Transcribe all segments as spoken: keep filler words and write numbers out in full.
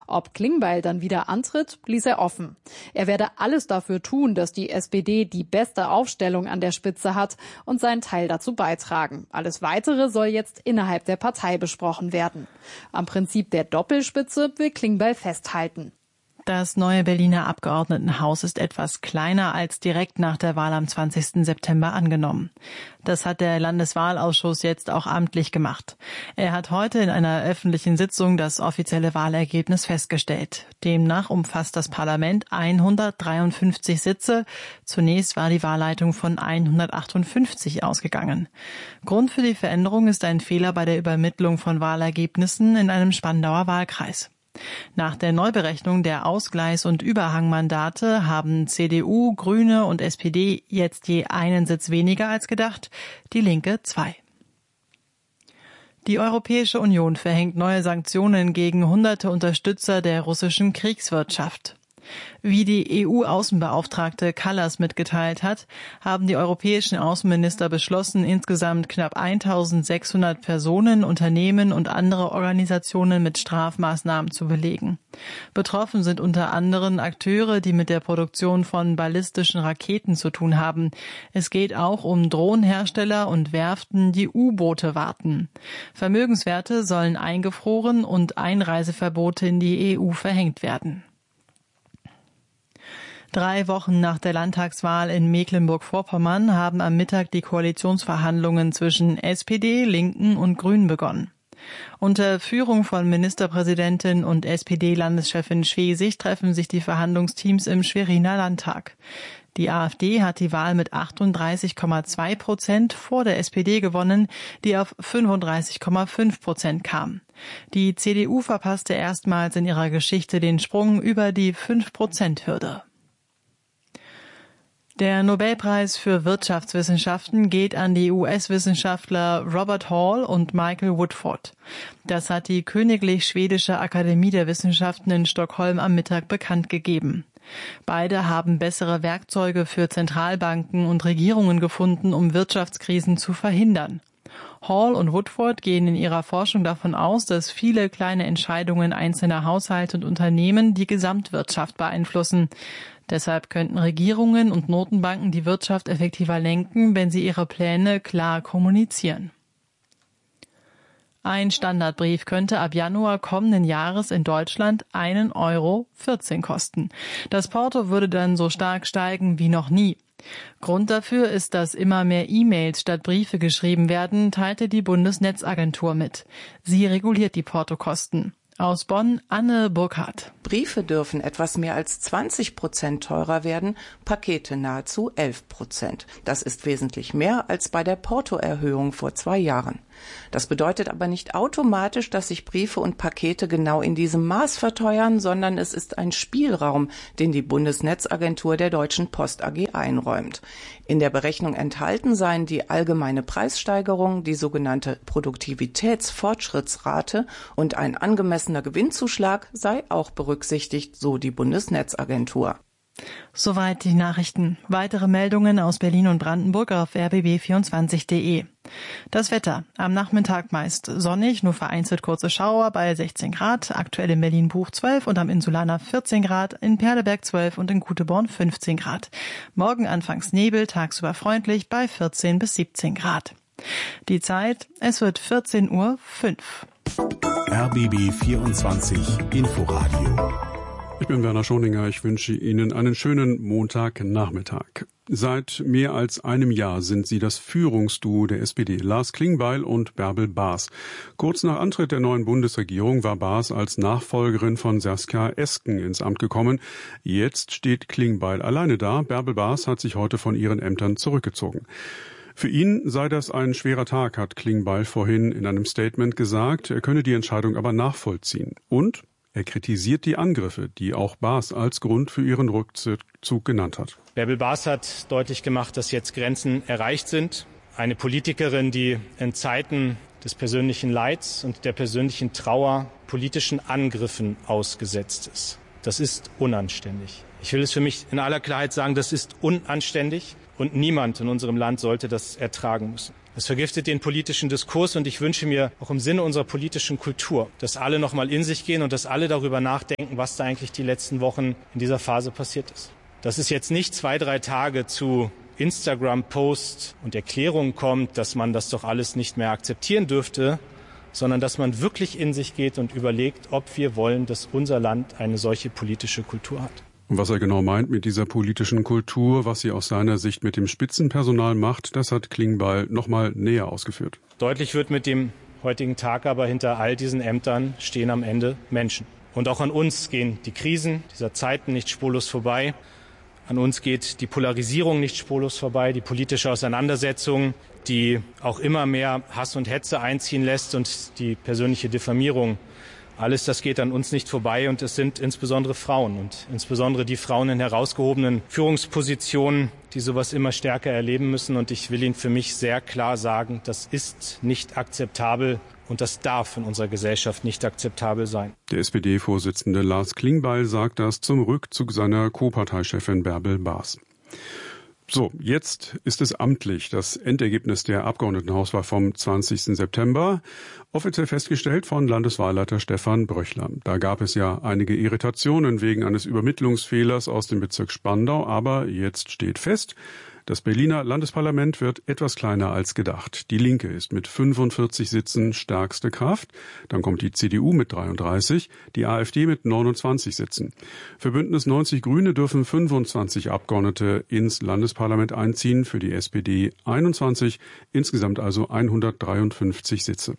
Ob Klingbeil dann wieder antritt, ließ er offen. Er werde alles dafür tun, dass die S P D die beste Aufstellung an der Spitze hat und seinen Teil dazu beitragen. Alles Weitere soll jetzt innerhalb der Partei besprochen werden. Am Prinzip der Doppelspitze will Klingbeil festhalten. Das neue Berliner Abgeordnetenhaus ist etwas kleiner als direkt nach der Wahl am zwanzigsten September angenommen. Das hat der Landeswahlausschuss jetzt auch amtlich gemacht. Er hat heute in einer öffentlichen Sitzung das offizielle Wahlergebnis festgestellt. Demnach umfasst das Parlament hundertdreiundfünfzig Sitze. Zunächst war die Wahlleitung von hundertachtundfünfzig ausgegangen. Grund für die Veränderung ist ein Fehler bei der Übermittlung von Wahlergebnissen in einem Spandauer Wahlkreis. Nach der Neuberechnung der Ausgleichs- und Überhangmandate haben C D U, Grüne und S P D jetzt je einen Sitz weniger als gedacht, die Linke zwei. Die Europäische Union verhängt neue Sanktionen gegen hunderte Unterstützer der russischen Kriegswirtschaft. Wie die E U-Außenbeauftragte Kallas mitgeteilt hat, haben die europäischen Außenminister beschlossen, insgesamt knapp eintausendsechshundert Personen, Unternehmen und andere Organisationen mit Strafmaßnahmen zu belegen. Betroffen sind unter anderem Akteure, die mit der Produktion von ballistischen Raketen zu tun haben. Es geht auch um Drohnenhersteller und Werften, die U-Boote warten. Vermögenswerte sollen eingefroren und Einreiseverbote in die E U verhängt werden. Drei Wochen nach der Landtagswahl in Mecklenburg-Vorpommern haben am Mittag die Koalitionsverhandlungen zwischen S P D, Linken und Grünen begonnen. Unter Führung von Ministerpräsidentin und S P D-Landeschefin Schwesig treffen sich die Verhandlungsteams im Schweriner Landtag. Die AfD hat die Wahl mit achtunddreißig Komma zwei Prozent vor der S P D gewonnen, die auf fünfunddreißig Komma fünf Prozent kam. Die C D U verpasste erstmals in ihrer Geschichte den Sprung über die fünf Prozent Hürde. Der Nobelpreis für Wirtschaftswissenschaften geht an die U S-Wissenschaftler Robert Hall und Michael Woodford. Das hat die Königlich Schwedische Akademie der Wissenschaften in Stockholm am Mittag bekannt gegeben. Beide haben bessere Werkzeuge für Zentralbanken und Regierungen gefunden, um Wirtschaftskrisen zu verhindern. Hall und Woodford gehen in ihrer Forschung davon aus, dass viele kleine Entscheidungen einzelner Haushalte und Unternehmen die Gesamtwirtschaft beeinflussen. Deshalb könnten Regierungen und Notenbanken die Wirtschaft effektiver lenken, wenn sie ihre Pläne klar kommunizieren. Ein Standardbrief könnte ab Januar kommenden Jahres in Deutschland einen Euro vierzehn kosten. Das Porto würde dann so stark steigen wie noch nie. Grund dafür ist, dass immer mehr E-Mails statt Briefe geschrieben werden, teilte die Bundesnetzagentur mit. Sie reguliert die Portokosten. Aus Bonn, Anne Burkhardt. Briefe dürfen etwas mehr als zwanzig Prozent teurer werden, Pakete nahezu elf Prozent. Das ist wesentlich mehr als bei der Portoerhöhung vor zwei Jahren. Das bedeutet aber nicht automatisch, dass sich Briefe und Pakete genau in diesem Maß verteuern, sondern es ist ein Spielraum, den die Bundesnetzagentur der Deutschen Post A G einräumt. In der Berechnung enthalten seien die allgemeine Preissteigerung, die sogenannte Produktivitätsfortschrittsrate und ein angemessener Gewinnzuschlag sei auch berücksichtigt, so die Bundesnetzagentur. Soweit die Nachrichten. Weitere Meldungen aus Berlin und Brandenburg auf r b b vierundzwanzig punkt de. Das Wetter. Am Nachmittag meist sonnig, nur vereinzelt kurze Schauer bei sechzehn Grad. Aktuell in Berlin-Buch zwölf und am Insulaner vierzehn Grad, in Perleberg zwölf und in Kuteborn fünfzehn Grad. Morgen anfangs Nebel, tagsüber freundlich bei vierzehn bis siebzehn Grad. Die Zeit, es wird vierzehn Uhr fünf. R B B vierundzwanzig Inforadio. Ich bin Werner Schoninger, ich wünsche Ihnen einen schönen Montagnachmittag. Seit mehr als einem Jahr sind sie das Führungsduo der S P D, Lars Klingbeil und Bärbel Baas. Kurz nach Antritt der neuen Bundesregierung war Baas als Nachfolgerin von Saskia Esken ins Amt gekommen. Jetzt steht Klingbeil alleine da. Bärbel Baas hat sich heute von ihren Ämtern zurückgezogen. Für ihn sei das ein schwerer Tag, hat Klingbeil vorhin in einem Statement gesagt. Er könne die Entscheidung aber nachvollziehen. Und er kritisiert die Angriffe, die auch Baas als Grund für ihren Rückzug genannt hat. Bärbel Baas hat deutlich gemacht, dass jetzt Grenzen erreicht sind. Eine Politikerin, die in Zeiten des persönlichen Leids und der persönlichen Trauer politischen Angriffen ausgesetzt ist. Das ist unanständig. Ich will es für mich in aller Klarheit sagen, das ist unanständig und niemand in unserem Land sollte das ertragen müssen. Es vergiftet den politischen Diskurs und ich wünsche mir auch im Sinne unserer politischen Kultur, dass alle noch mal in sich gehen und dass alle darüber nachdenken, was da eigentlich die letzten Wochen in dieser Phase passiert ist. Dass es jetzt nicht zwei, drei Tage zu Instagram-Posts und Erklärungen kommt, dass man das doch alles nicht mehr akzeptieren dürfte, sondern dass man wirklich in sich geht und überlegt, ob wir wollen, dass unser Land eine solche politische Kultur hat. Und was er genau meint mit dieser politischen Kultur, was sie aus seiner Sicht mit dem Spitzenpersonal macht, das hat Klingbeil noch mal näher ausgeführt. Deutlich wird mit dem heutigen Tag aber, hinter all diesen Ämtern stehen am Ende Menschen. Und auch an uns gehen die Krisen dieser Zeiten nicht spurlos vorbei. An uns geht die Polarisierung nicht spurlos vorbei, die politische Auseinandersetzung, die auch immer mehr Hass und Hetze einziehen lässt und die persönliche Diffamierung. Alles das geht an uns nicht vorbei und es sind insbesondere Frauen und insbesondere die Frauen in herausgehobenen Führungspositionen, die sowas immer stärker erleben müssen. Und ich will Ihnen für mich sehr klar sagen, das ist nicht akzeptabel. Und das darf in unserer Gesellschaft nicht akzeptabel sein. Der S P D-Vorsitzende Lars Klingbeil sagt das zum Rückzug seiner Co-Parteichefin Bärbel Baas. So, jetzt ist es amtlich. Das Endergebnis der Abgeordnetenhauswahl vom zwanzigsten September. Offiziell festgestellt von Landeswahlleiter Stefan Bröchler. Da gab es ja einige Irritationen wegen eines Übermittlungsfehlers aus dem Bezirk Spandau. Aber jetzt steht fest, das Berliner Landesparlament wird etwas kleiner als gedacht. Die Linke ist mit fünfundvierzig Sitzen stärkste Kraft. Dann kommt die C D U mit dreiunddreißig, die AfD mit neunundzwanzig Sitzen. Für Bündnis neunzig Grüne dürfen fünfundzwanzig Abgeordnete ins Landesparlament einziehen, für die S P D einundzwanzig, insgesamt also hundertdreiundfünfzig Sitze.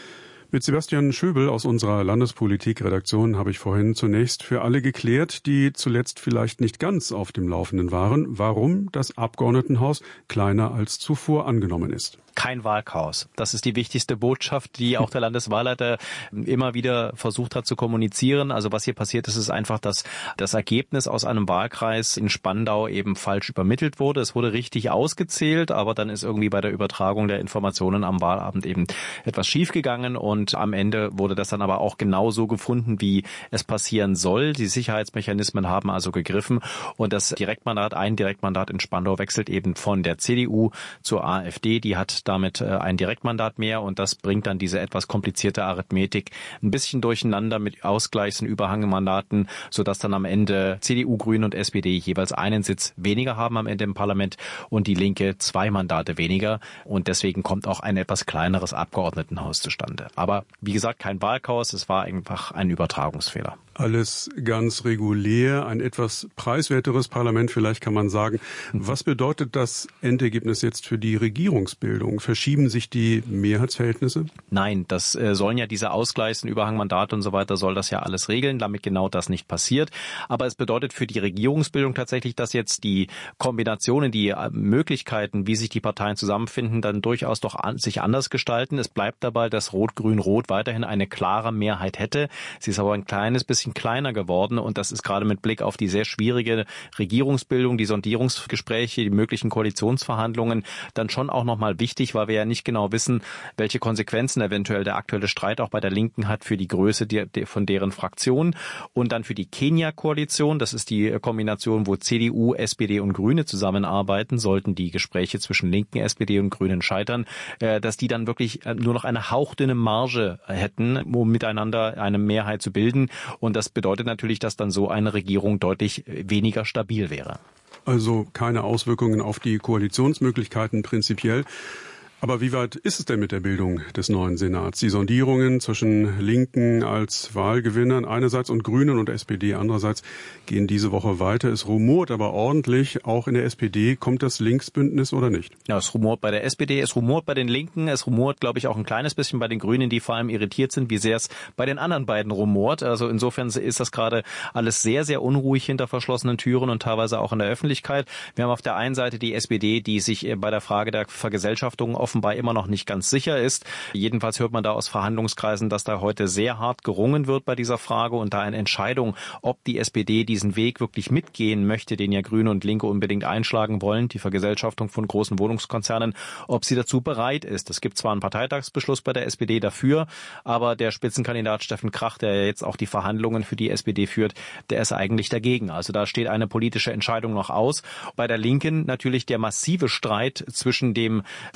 Mit Sebastian Schöbel aus unserer Landespolitik-Redaktion habe ich vorhin zunächst für alle geklärt, die zuletzt vielleicht nicht ganz auf dem Laufenden waren, warum das Abgeordnetenhaus kleiner als zuvor angenommen ist. Kein Wahlchaos. Das ist die wichtigste Botschaft, die auch der Landeswahlleiter immer wieder versucht hat zu kommunizieren. Also was hier passiert ist, ist einfach, dass das Ergebnis aus einem Wahlkreis in Spandau eben falsch übermittelt wurde. Es wurde richtig ausgezählt, aber dann ist irgendwie bei der Übertragung der Informationen am Wahlabend eben etwas schiefgegangen und am Ende wurde das dann aber auch genau so gefunden, wie es passieren soll. Die Sicherheitsmechanismen haben also gegriffen und das Direktmandat, ein Direktmandat in Spandau wechselt eben von der C D U zur AfD. Die hat damit ein Direktmandat mehr und das bringt dann diese etwas komplizierte Arithmetik ein bisschen durcheinander mit Ausgleichs- und Überhangmandaten, sodass dann am Ende C D U, Grüne und S P D jeweils einen Sitz weniger haben am Ende im Parlament und die Linke zwei Mandate weniger und deswegen kommt auch ein etwas kleineres Abgeordnetenhaus zustande. Aber wie gesagt, kein Wahlchaos, es war einfach ein Übertragungsfehler. Alles ganz regulär, ein etwas preiswerteres Parlament, vielleicht kann man sagen. Was bedeutet das Endergebnis jetzt für die Regierungsbildung? Verschieben sich die Mehrheitsverhältnisse? Nein, das äh, sollen ja diese Ausgleichs- und Überhangmandate und so weiter, soll das ja alles regeln, damit genau das nicht passiert. Aber es bedeutet für die Regierungsbildung tatsächlich, dass jetzt die Kombinationen, die äh, Möglichkeiten, wie sich die Parteien zusammenfinden, dann durchaus doch an, sich anders gestalten. Es bleibt dabei, dass Rot-Grün-Rot weiterhin eine klare Mehrheit hätte. Sie ist aber ein kleines bisschen kleiner geworden und das ist gerade mit Blick auf die sehr schwierige Regierungsbildung, die Sondierungsgespräche, die möglichen Koalitionsverhandlungen dann schon auch nochmal wichtig, weil wir ja nicht genau wissen, welche Konsequenzen eventuell der aktuelle Streit auch bei der Linken hat für die Größe der, der, von deren Fraktion und dann für die Kenia-Koalition. Das ist die Kombination, wo C D U, S P D und Grüne zusammenarbeiten, sollten die Gespräche zwischen Linken, S P D und Grünen scheitern, äh, dass die dann wirklich nur noch eine hauchdünne Marge hätten, um miteinander eine Mehrheit zu bilden. Und das bedeutet natürlich, dass dann so eine Regierung deutlich weniger stabil wäre. Also keine Auswirkungen auf die Koalitionsmöglichkeiten prinzipiell. Aber wie weit ist es denn mit der Bildung des neuen Senats? Die Sondierungen zwischen Linken als Wahlgewinnern einerseits und Grünen und S P D andererseits gehen diese Woche weiter. Es rumort aber ordentlich, auch in der S P D. Kommt das Linksbündnis oder nicht? Ja, es rumort bei der S P D, es rumort bei den Linken, es rumort, glaube ich, auch ein kleines bisschen bei den Grünen, die vor allem irritiert sind, wie sehr es bei den anderen beiden rumort. Also insofern ist das gerade alles sehr, sehr unruhig hinter verschlossenen Türen und teilweise auch in der Öffentlichkeit. Wir haben auf der einen Seite die S P D, die sich bei der Frage der Vergesellschaftung offenbar immer noch nicht ganz sicher ist. Jedenfalls hört man da aus Verhandlungskreisen, dass da heute sehr hart gerungen wird bei dieser Frage und da eine Entscheidung, ob die S P D diesen Weg wirklich mitgehen möchte, den ja Grüne und Linke unbedingt einschlagen wollen, die Vergesellschaftung von großen Wohnungskonzernen, ob sie dazu bereit ist. Es gibt zwar einen Parteitagsbeschluss bei der S P D dafür, aber der Spitzenkandidat Steffen Krach, der jetzt auch die Verhandlungen für die S P D führt, der ist eigentlich dagegen. Also da steht eine politische Entscheidung noch aus. Bei der Linken natürlich der massive Streit zwischen dem Flügel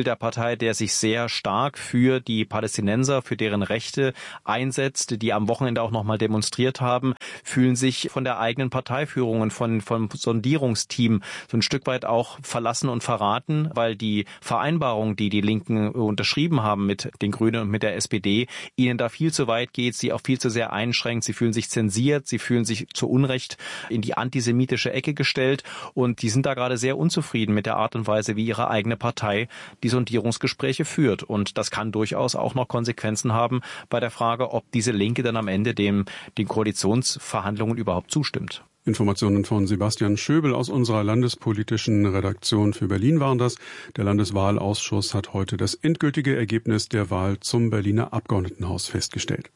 der Partei, der sich sehr stark für die Palästinenser, für deren Rechte einsetzt, die am Wochenende auch nochmal demonstriert haben, fühlen sich von der eigenen Parteiführung und von, vom Sondierungsteam so ein Stück weit auch verlassen und verraten, weil die Vereinbarung, die die Linken unterschrieben haben mit den Grünen und mit der S P D, ihnen da viel zu weit geht, sie auch viel zu sehr einschränkt, sie fühlen sich zensiert, sie fühlen sich zu Unrecht in die antisemitische Ecke gestellt und die sind da gerade sehr unzufrieden mit der Art und Weise, wie ihre eigene Partei die Sondierungsgespräche führt. Und das kann durchaus auch noch Konsequenzen haben bei der Frage, ob diese Linke dann am Ende dem, den Koalitionsverhandlungen überhaupt zustimmt. Informationen von Sebastian Schöbel aus unserer landespolitischen Redaktion für Berlin waren das. Der Landeswahlausschuss hat heute das endgültige Ergebnis der Wahl zum Berliner Abgeordnetenhaus festgestellt.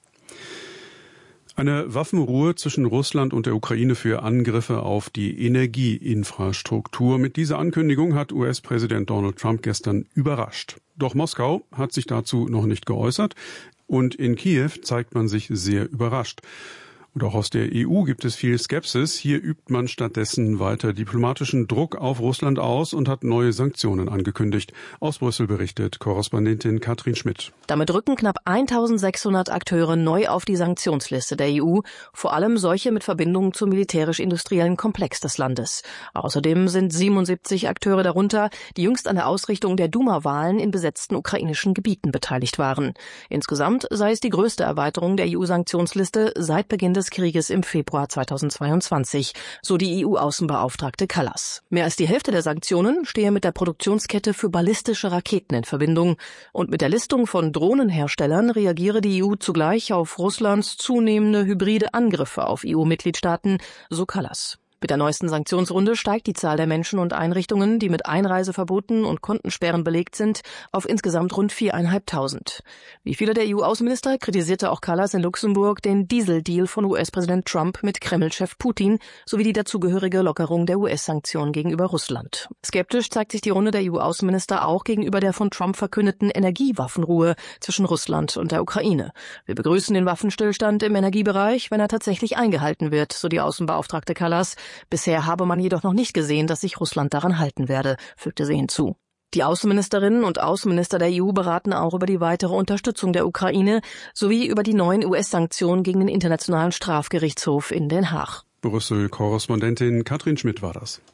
Eine Waffenruhe zwischen Russland und der Ukraine für Angriffe auf die Energieinfrastruktur. Mit dieser Ankündigung hat U S-Präsident Donald Trump gestern überrascht. Doch Moskau hat sich dazu noch nicht geäußert und in Kiew zeigt man sich sehr überrascht. Und auch aus der E U gibt es viel Skepsis. Hier übt man stattdessen weiter diplomatischen Druck auf Russland aus und hat neue Sanktionen angekündigt. Aus Brüssel berichtet Korrespondentin Katrin Schmidt. Damit rücken knapp eintausendsechshundert Akteure neu auf die Sanktionsliste der E U, vor allem solche mit Verbindungen zum militärisch-industriellen Komplex des Landes. Außerdem sind siebenundsiebzig Akteure darunter, die jüngst an der Ausrichtung der Duma-Wahlen in besetzten ukrainischen Gebieten beteiligt waren. Insgesamt sei es die größte Erweiterung der E U-Sanktionsliste seit Beginn des des Krieges im Februar zweitausendzweiundzwanzig, so die E U-Außenbeauftragte Kallas. Mehr als die Hälfte der Sanktionen stehe mit der Produktionskette für ballistische Raketen in Verbindung und mit der Listung von Drohnenherstellern reagiere die E U zugleich auf Russlands zunehmende hybride Angriffe auf E U-Mitgliedstaaten, so Kallas. Mit der neuesten Sanktionsrunde steigt die Zahl der Menschen und Einrichtungen, die mit Einreiseverboten und Kontensperren belegt sind, auf insgesamt rund viertausendfünfhundert. Wie viele der E U-Außenminister kritisierte auch Kallas in Luxemburg den Dieseldeal von U S-Präsident Trump mit Kreml-Chef Putin sowie die dazugehörige Lockerung der U S-Sanktionen gegenüber Russland. Skeptisch zeigt sich die Runde der E U-Außenminister auch gegenüber der von Trump verkündeten Energiewaffenruhe zwischen Russland und der Ukraine. Wir begrüßen den Waffenstillstand im Energiebereich, wenn er tatsächlich eingehalten wird, so die Außenbeauftragte Kallas. Bisher habe man jedoch noch nicht gesehen, dass sich Russland daran halten werde, fügte sie hinzu. Die Außenministerinnen und Außenminister der E U beraten auch über die weitere Unterstützung der Ukraine sowie über die neuen U S-Sanktionen gegen den Internationalen Strafgerichtshof in Den Haag. Brüssel-Korrespondentin Katrin Schmidt war das.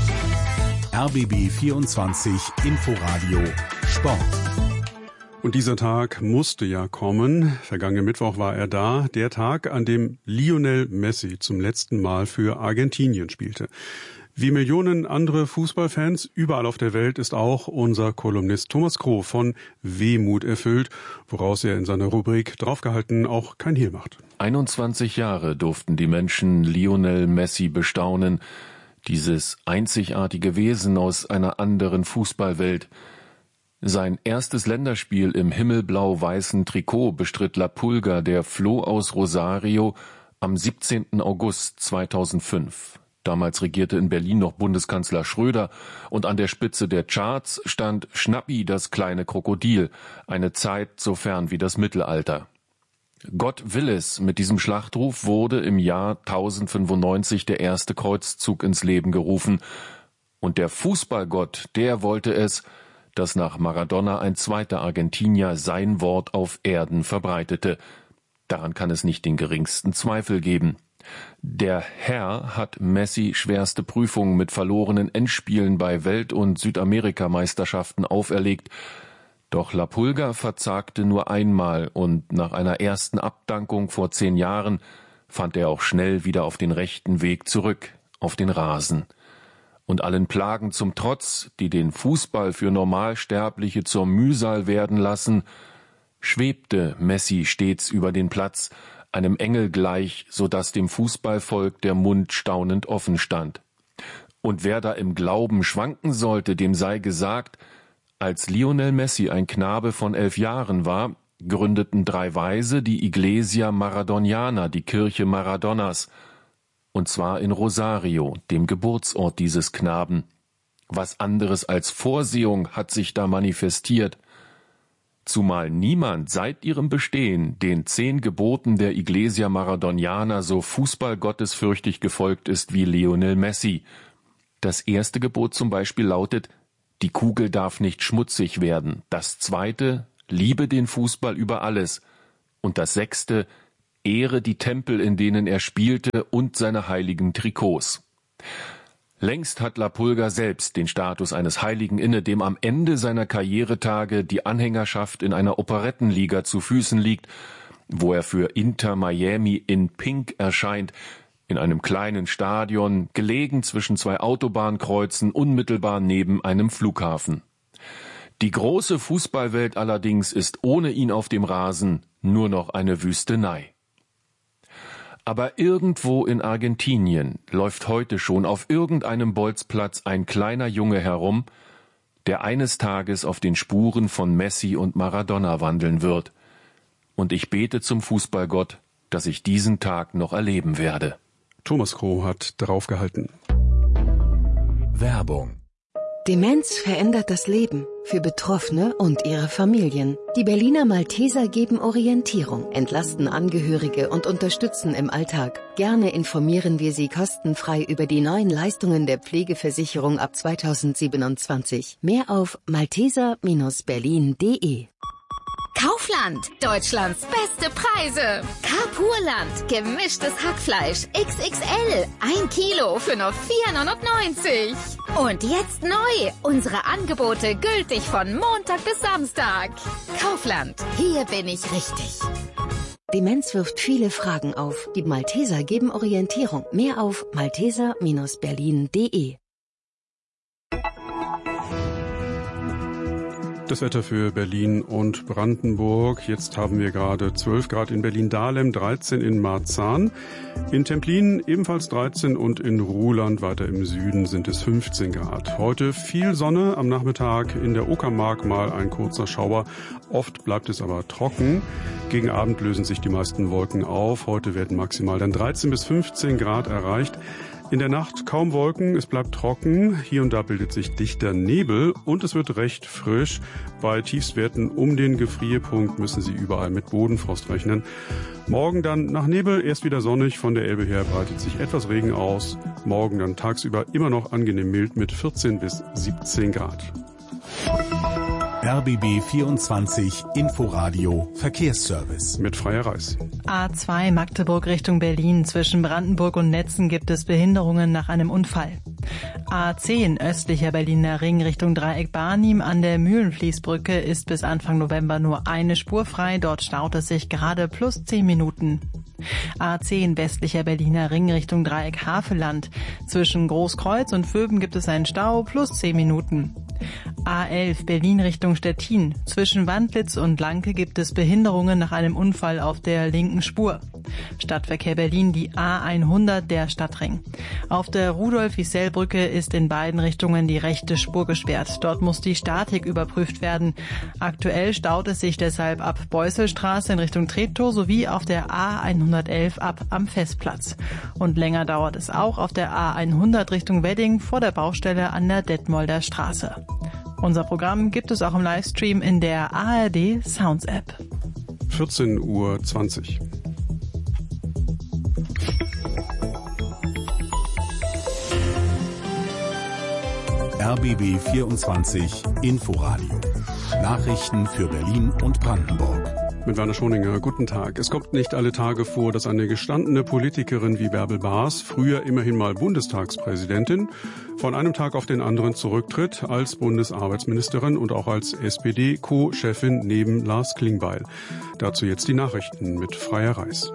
R B B vierundzwanzig Inforadio Sport. Und dieser Tag musste ja kommen. Vergangenen Mittwoch war er da. Der Tag, an dem Lionel Messi zum letzten Mal für Argentinien spielte. Wie Millionen andere Fußballfans überall auf der Welt ist auch unser Kolumnist Thomas Kroh von Wehmut erfüllt, woraus er in seiner Rubrik Draufgehalten auch kein Hehl macht. einundzwanzig Jahre durften die Menschen Lionel Messi bestaunen. Dieses einzigartige Wesen aus einer anderen Fußballwelt. Sein erstes Länderspiel im himmelblau-weißen Trikot bestritt La Pulga, der floh aus Rosario, am siebzehnten August zweitausendfünf. Damals regierte in Berlin noch Bundeskanzler Schröder und an der Spitze der Charts stand Schnappi, das kleine Krokodil, eine Zeit so fern wie das Mittelalter. Gott will es, mit diesem Schlachtruf wurde im Jahr tausendfünfundneunzig der erste Kreuzzug ins Leben gerufen. Und der Fußballgott, der wollte es, dass nach Maradona ein zweiter Argentinier sein Wort auf Erden verbreitete. Daran kann es nicht den geringsten Zweifel geben. Der Herr hat Messi schwerste Prüfungen mit verlorenen Endspielen bei Welt- und Südamerikameisterschaften auferlegt. Doch La Pulga verzagte nur einmal und nach einer ersten Abdankung vor zehn Jahren fand er auch schnell wieder auf den rechten Weg zurück, auf den Rasen. Und allen Plagen zum Trotz, die den Fußball für Normalsterbliche zur Mühsal werden lassen, schwebte Messi stets über den Platz, einem Engel gleich, so dass dem Fußballvolk der Mund staunend offen stand. Und wer da im Glauben schwanken sollte, dem sei gesagt, als Lionel Messi ein Knabe von elf Jahren war, gründeten drei Weise die Iglesia Maradoniana, die Kirche Maradonas, und zwar in Rosario, dem Geburtsort dieses Knaben. Was anderes als Vorsehung hat sich da manifestiert. Zumal niemand seit ihrem Bestehen den zehn Geboten der Iglesia Maradoniana so fußballgottesfürchtig gefolgt ist wie Lionel Messi. Das erste Gebot zum Beispiel lautet: die Kugel darf nicht schmutzig werden. Das zweite, liebe den Fußball über alles. Und das sechste, ehre die Tempel, in denen er spielte und seine heiligen Trikots. Längst hat La Pulga selbst den Status eines Heiligen inne, dem am Ende seiner Karrieretage die Anhängerschaft in einer Operettenliga zu Füßen liegt, wo er für Inter Miami in Pink erscheint, in einem kleinen Stadion, gelegen zwischen zwei Autobahnkreuzen, unmittelbar neben einem Flughafen. Die große Fußballwelt allerdings ist ohne ihn auf dem Rasen nur noch eine Wüstenei. Aber irgendwo in Argentinien läuft heute schon auf irgendeinem Bolzplatz ein kleiner Junge herum, der eines Tages auf den Spuren von Messi und Maradona wandeln wird. Und ich bete zum Fußballgott, dass ich diesen Tag noch erleben werde. Thomas Kroh hat darauf gehalten. Werbung. Demenz verändert das Leben für Betroffene und ihre Familien. Die Berliner Malteser geben Orientierung, entlasten Angehörige und unterstützen im Alltag. Gerne informieren wir Sie kostenfrei über die neuen Leistungen der Pflegeversicherung ab zweitausendsiebenundzwanzig. Mehr auf malteser Bindestrich berlin punkt de. Kaufland, Deutschlands beste Preise. Carpurland, gemischtes Hackfleisch X X L, ein Kilo für nur vier neunundneunzig. Und jetzt neu, unsere Angebote gültig von Montag bis Samstag. Kaufland, hier bin ich richtig. Demenz wirft viele Fragen auf. Die Malteser geben Orientierung. Mehr auf malteser Bindestrich berlin punkt de. Das Wetter für Berlin und Brandenburg. Jetzt haben wir gerade zwölf Grad in Berlin-Dahlem, dreizehn in Marzahn, in Templin ebenfalls dreizehn und in Ruhland weiter im Süden sind es fünfzehn Grad. Heute viel Sonne, am Nachmittag in der Uckermark mal ein kurzer Schauer. Oft bleibt es aber trocken. Gegen Abend lösen sich die meisten Wolken auf. Heute werden maximal dann dreizehn bis fünfzehn Grad erreicht. In der Nacht kaum Wolken, es bleibt trocken, hier und da bildet sich dichter Nebel und es wird recht frisch. Bei Tiefstwerten um den Gefrierpunkt müssen Sie überall mit Bodenfrost rechnen. Morgen dann nach Nebel erst wieder sonnig, von der Elbe her breitet sich etwas Regen aus. Morgen dann tagsüber immer noch angenehm mild mit vierzehn bis siebzehn Grad. R B B vierundzwanzig Inforadio Verkehrsservice mit Freya Reis. A zwei Magdeburg Richtung Berlin. Zwischen Brandenburg und Netzen gibt es Behinderungen nach einem Unfall. A zehn östlicher Berliner Ring Richtung Dreieck Barnim an der Mühlenfließbrücke ist bis Anfang November nur eine Spur frei. Dort staut es sich gerade plus zehn Minuten. A zehn westlicher Berliner Ring Richtung Dreieck Havelland. Zwischen Großkreuz und Vöben gibt es einen Stau plus zehn Minuten. A elf Berlin Richtung Stettin. Zwischen Wandlitz und Lanke gibt es Behinderungen nach einem Unfall auf der linken Spur. Stadtverkehr Berlin, die A hundert, der Stadtring. Auf der Rudolf-Wiesel-Brücke ist in beiden Richtungen die rechte Spur gesperrt. Dort muss die Statik überprüft werden. Aktuell staut es sich deshalb ab Beusselstraße in Richtung Treptow sowie auf der A hundertelf ab am Festplatz. Und länger dauert es auch auf der A hundert Richtung Wedding vor der Baustelle an der Detmolder Straße. Unser Programm gibt es auch im Livestream in der A R D Sounds App. vierzehn Uhr zwanzig. R B B vierundzwanzig Inforadio. Nachrichten für Berlin und Brandenburg. Mit Werner Schoninger, guten Tag. Es kommt nicht alle Tage vor, dass eine gestandene Politikerin wie Bärbel Baas, früher immerhin mal Bundestagspräsidentin, von einem Tag auf den anderen zurücktritt als Bundesarbeitsministerin und auch als S P D-Co-Chefin neben Lars Klingbeil. Dazu jetzt die Nachrichten mit Freya Reis.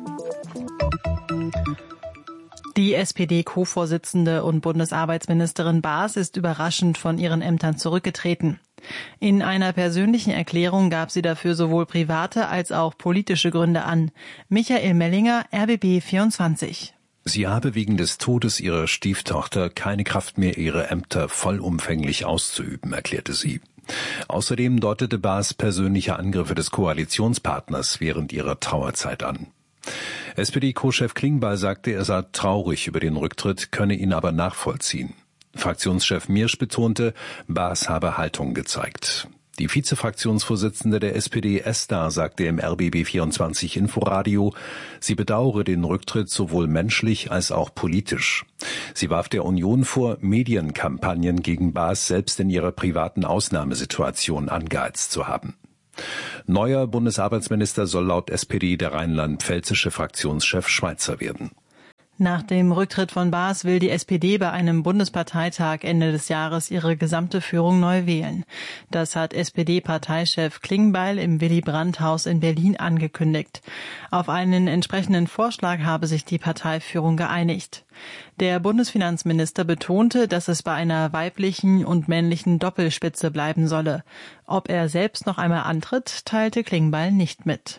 Die S P D-Co-Vorsitzende und Bundesarbeitsministerin Baas ist überraschend von ihren Ämtern zurückgetreten. In einer persönlichen Erklärung gab sie dafür sowohl private als auch politische Gründe an. Michael Mellinger, R B B vierundzwanzig. Sie habe wegen des Todes ihrer Stieftochter keine Kraft mehr, ihre Ämter vollumfänglich auszuüben, erklärte sie. Außerdem deutete Baas persönliche Angriffe des Koalitionspartners während ihrer Trauerzeit an. S P D-Co-Chef Klingbeil sagte, er sei traurig über den Rücktritt, könne ihn aber nachvollziehen. Fraktionschef Miersch betonte, Baas habe Haltung gezeigt. Die Vizefraktionsvorsitzende der S P D Esther sagte im R B B vierundzwanzig Inforadio, sie bedauere den Rücktritt sowohl menschlich als auch politisch. Sie warf der Union vor, Medienkampagnen gegen Baas selbst in ihrer privaten Ausnahmesituation angeheizt zu haben. Neuer Bundesarbeitsminister soll laut S P D der rheinland-pfälzische Fraktionschef Schweitzer werden. Nach dem Rücktritt von Baas will die S P D bei einem Bundesparteitag Ende des Jahres ihre gesamte Führung neu wählen. Das hat S P D-Parteichef Klingbeil im Willy-Brandt-Haus in Berlin angekündigt. Auf einen entsprechenden Vorschlag habe sich die Parteiführung geeinigt. Der Bundesfinanzminister betonte, dass es bei einer weiblichen und männlichen Doppelspitze bleiben solle. Ob er selbst noch einmal antritt, teilte Klingbeil nicht mit.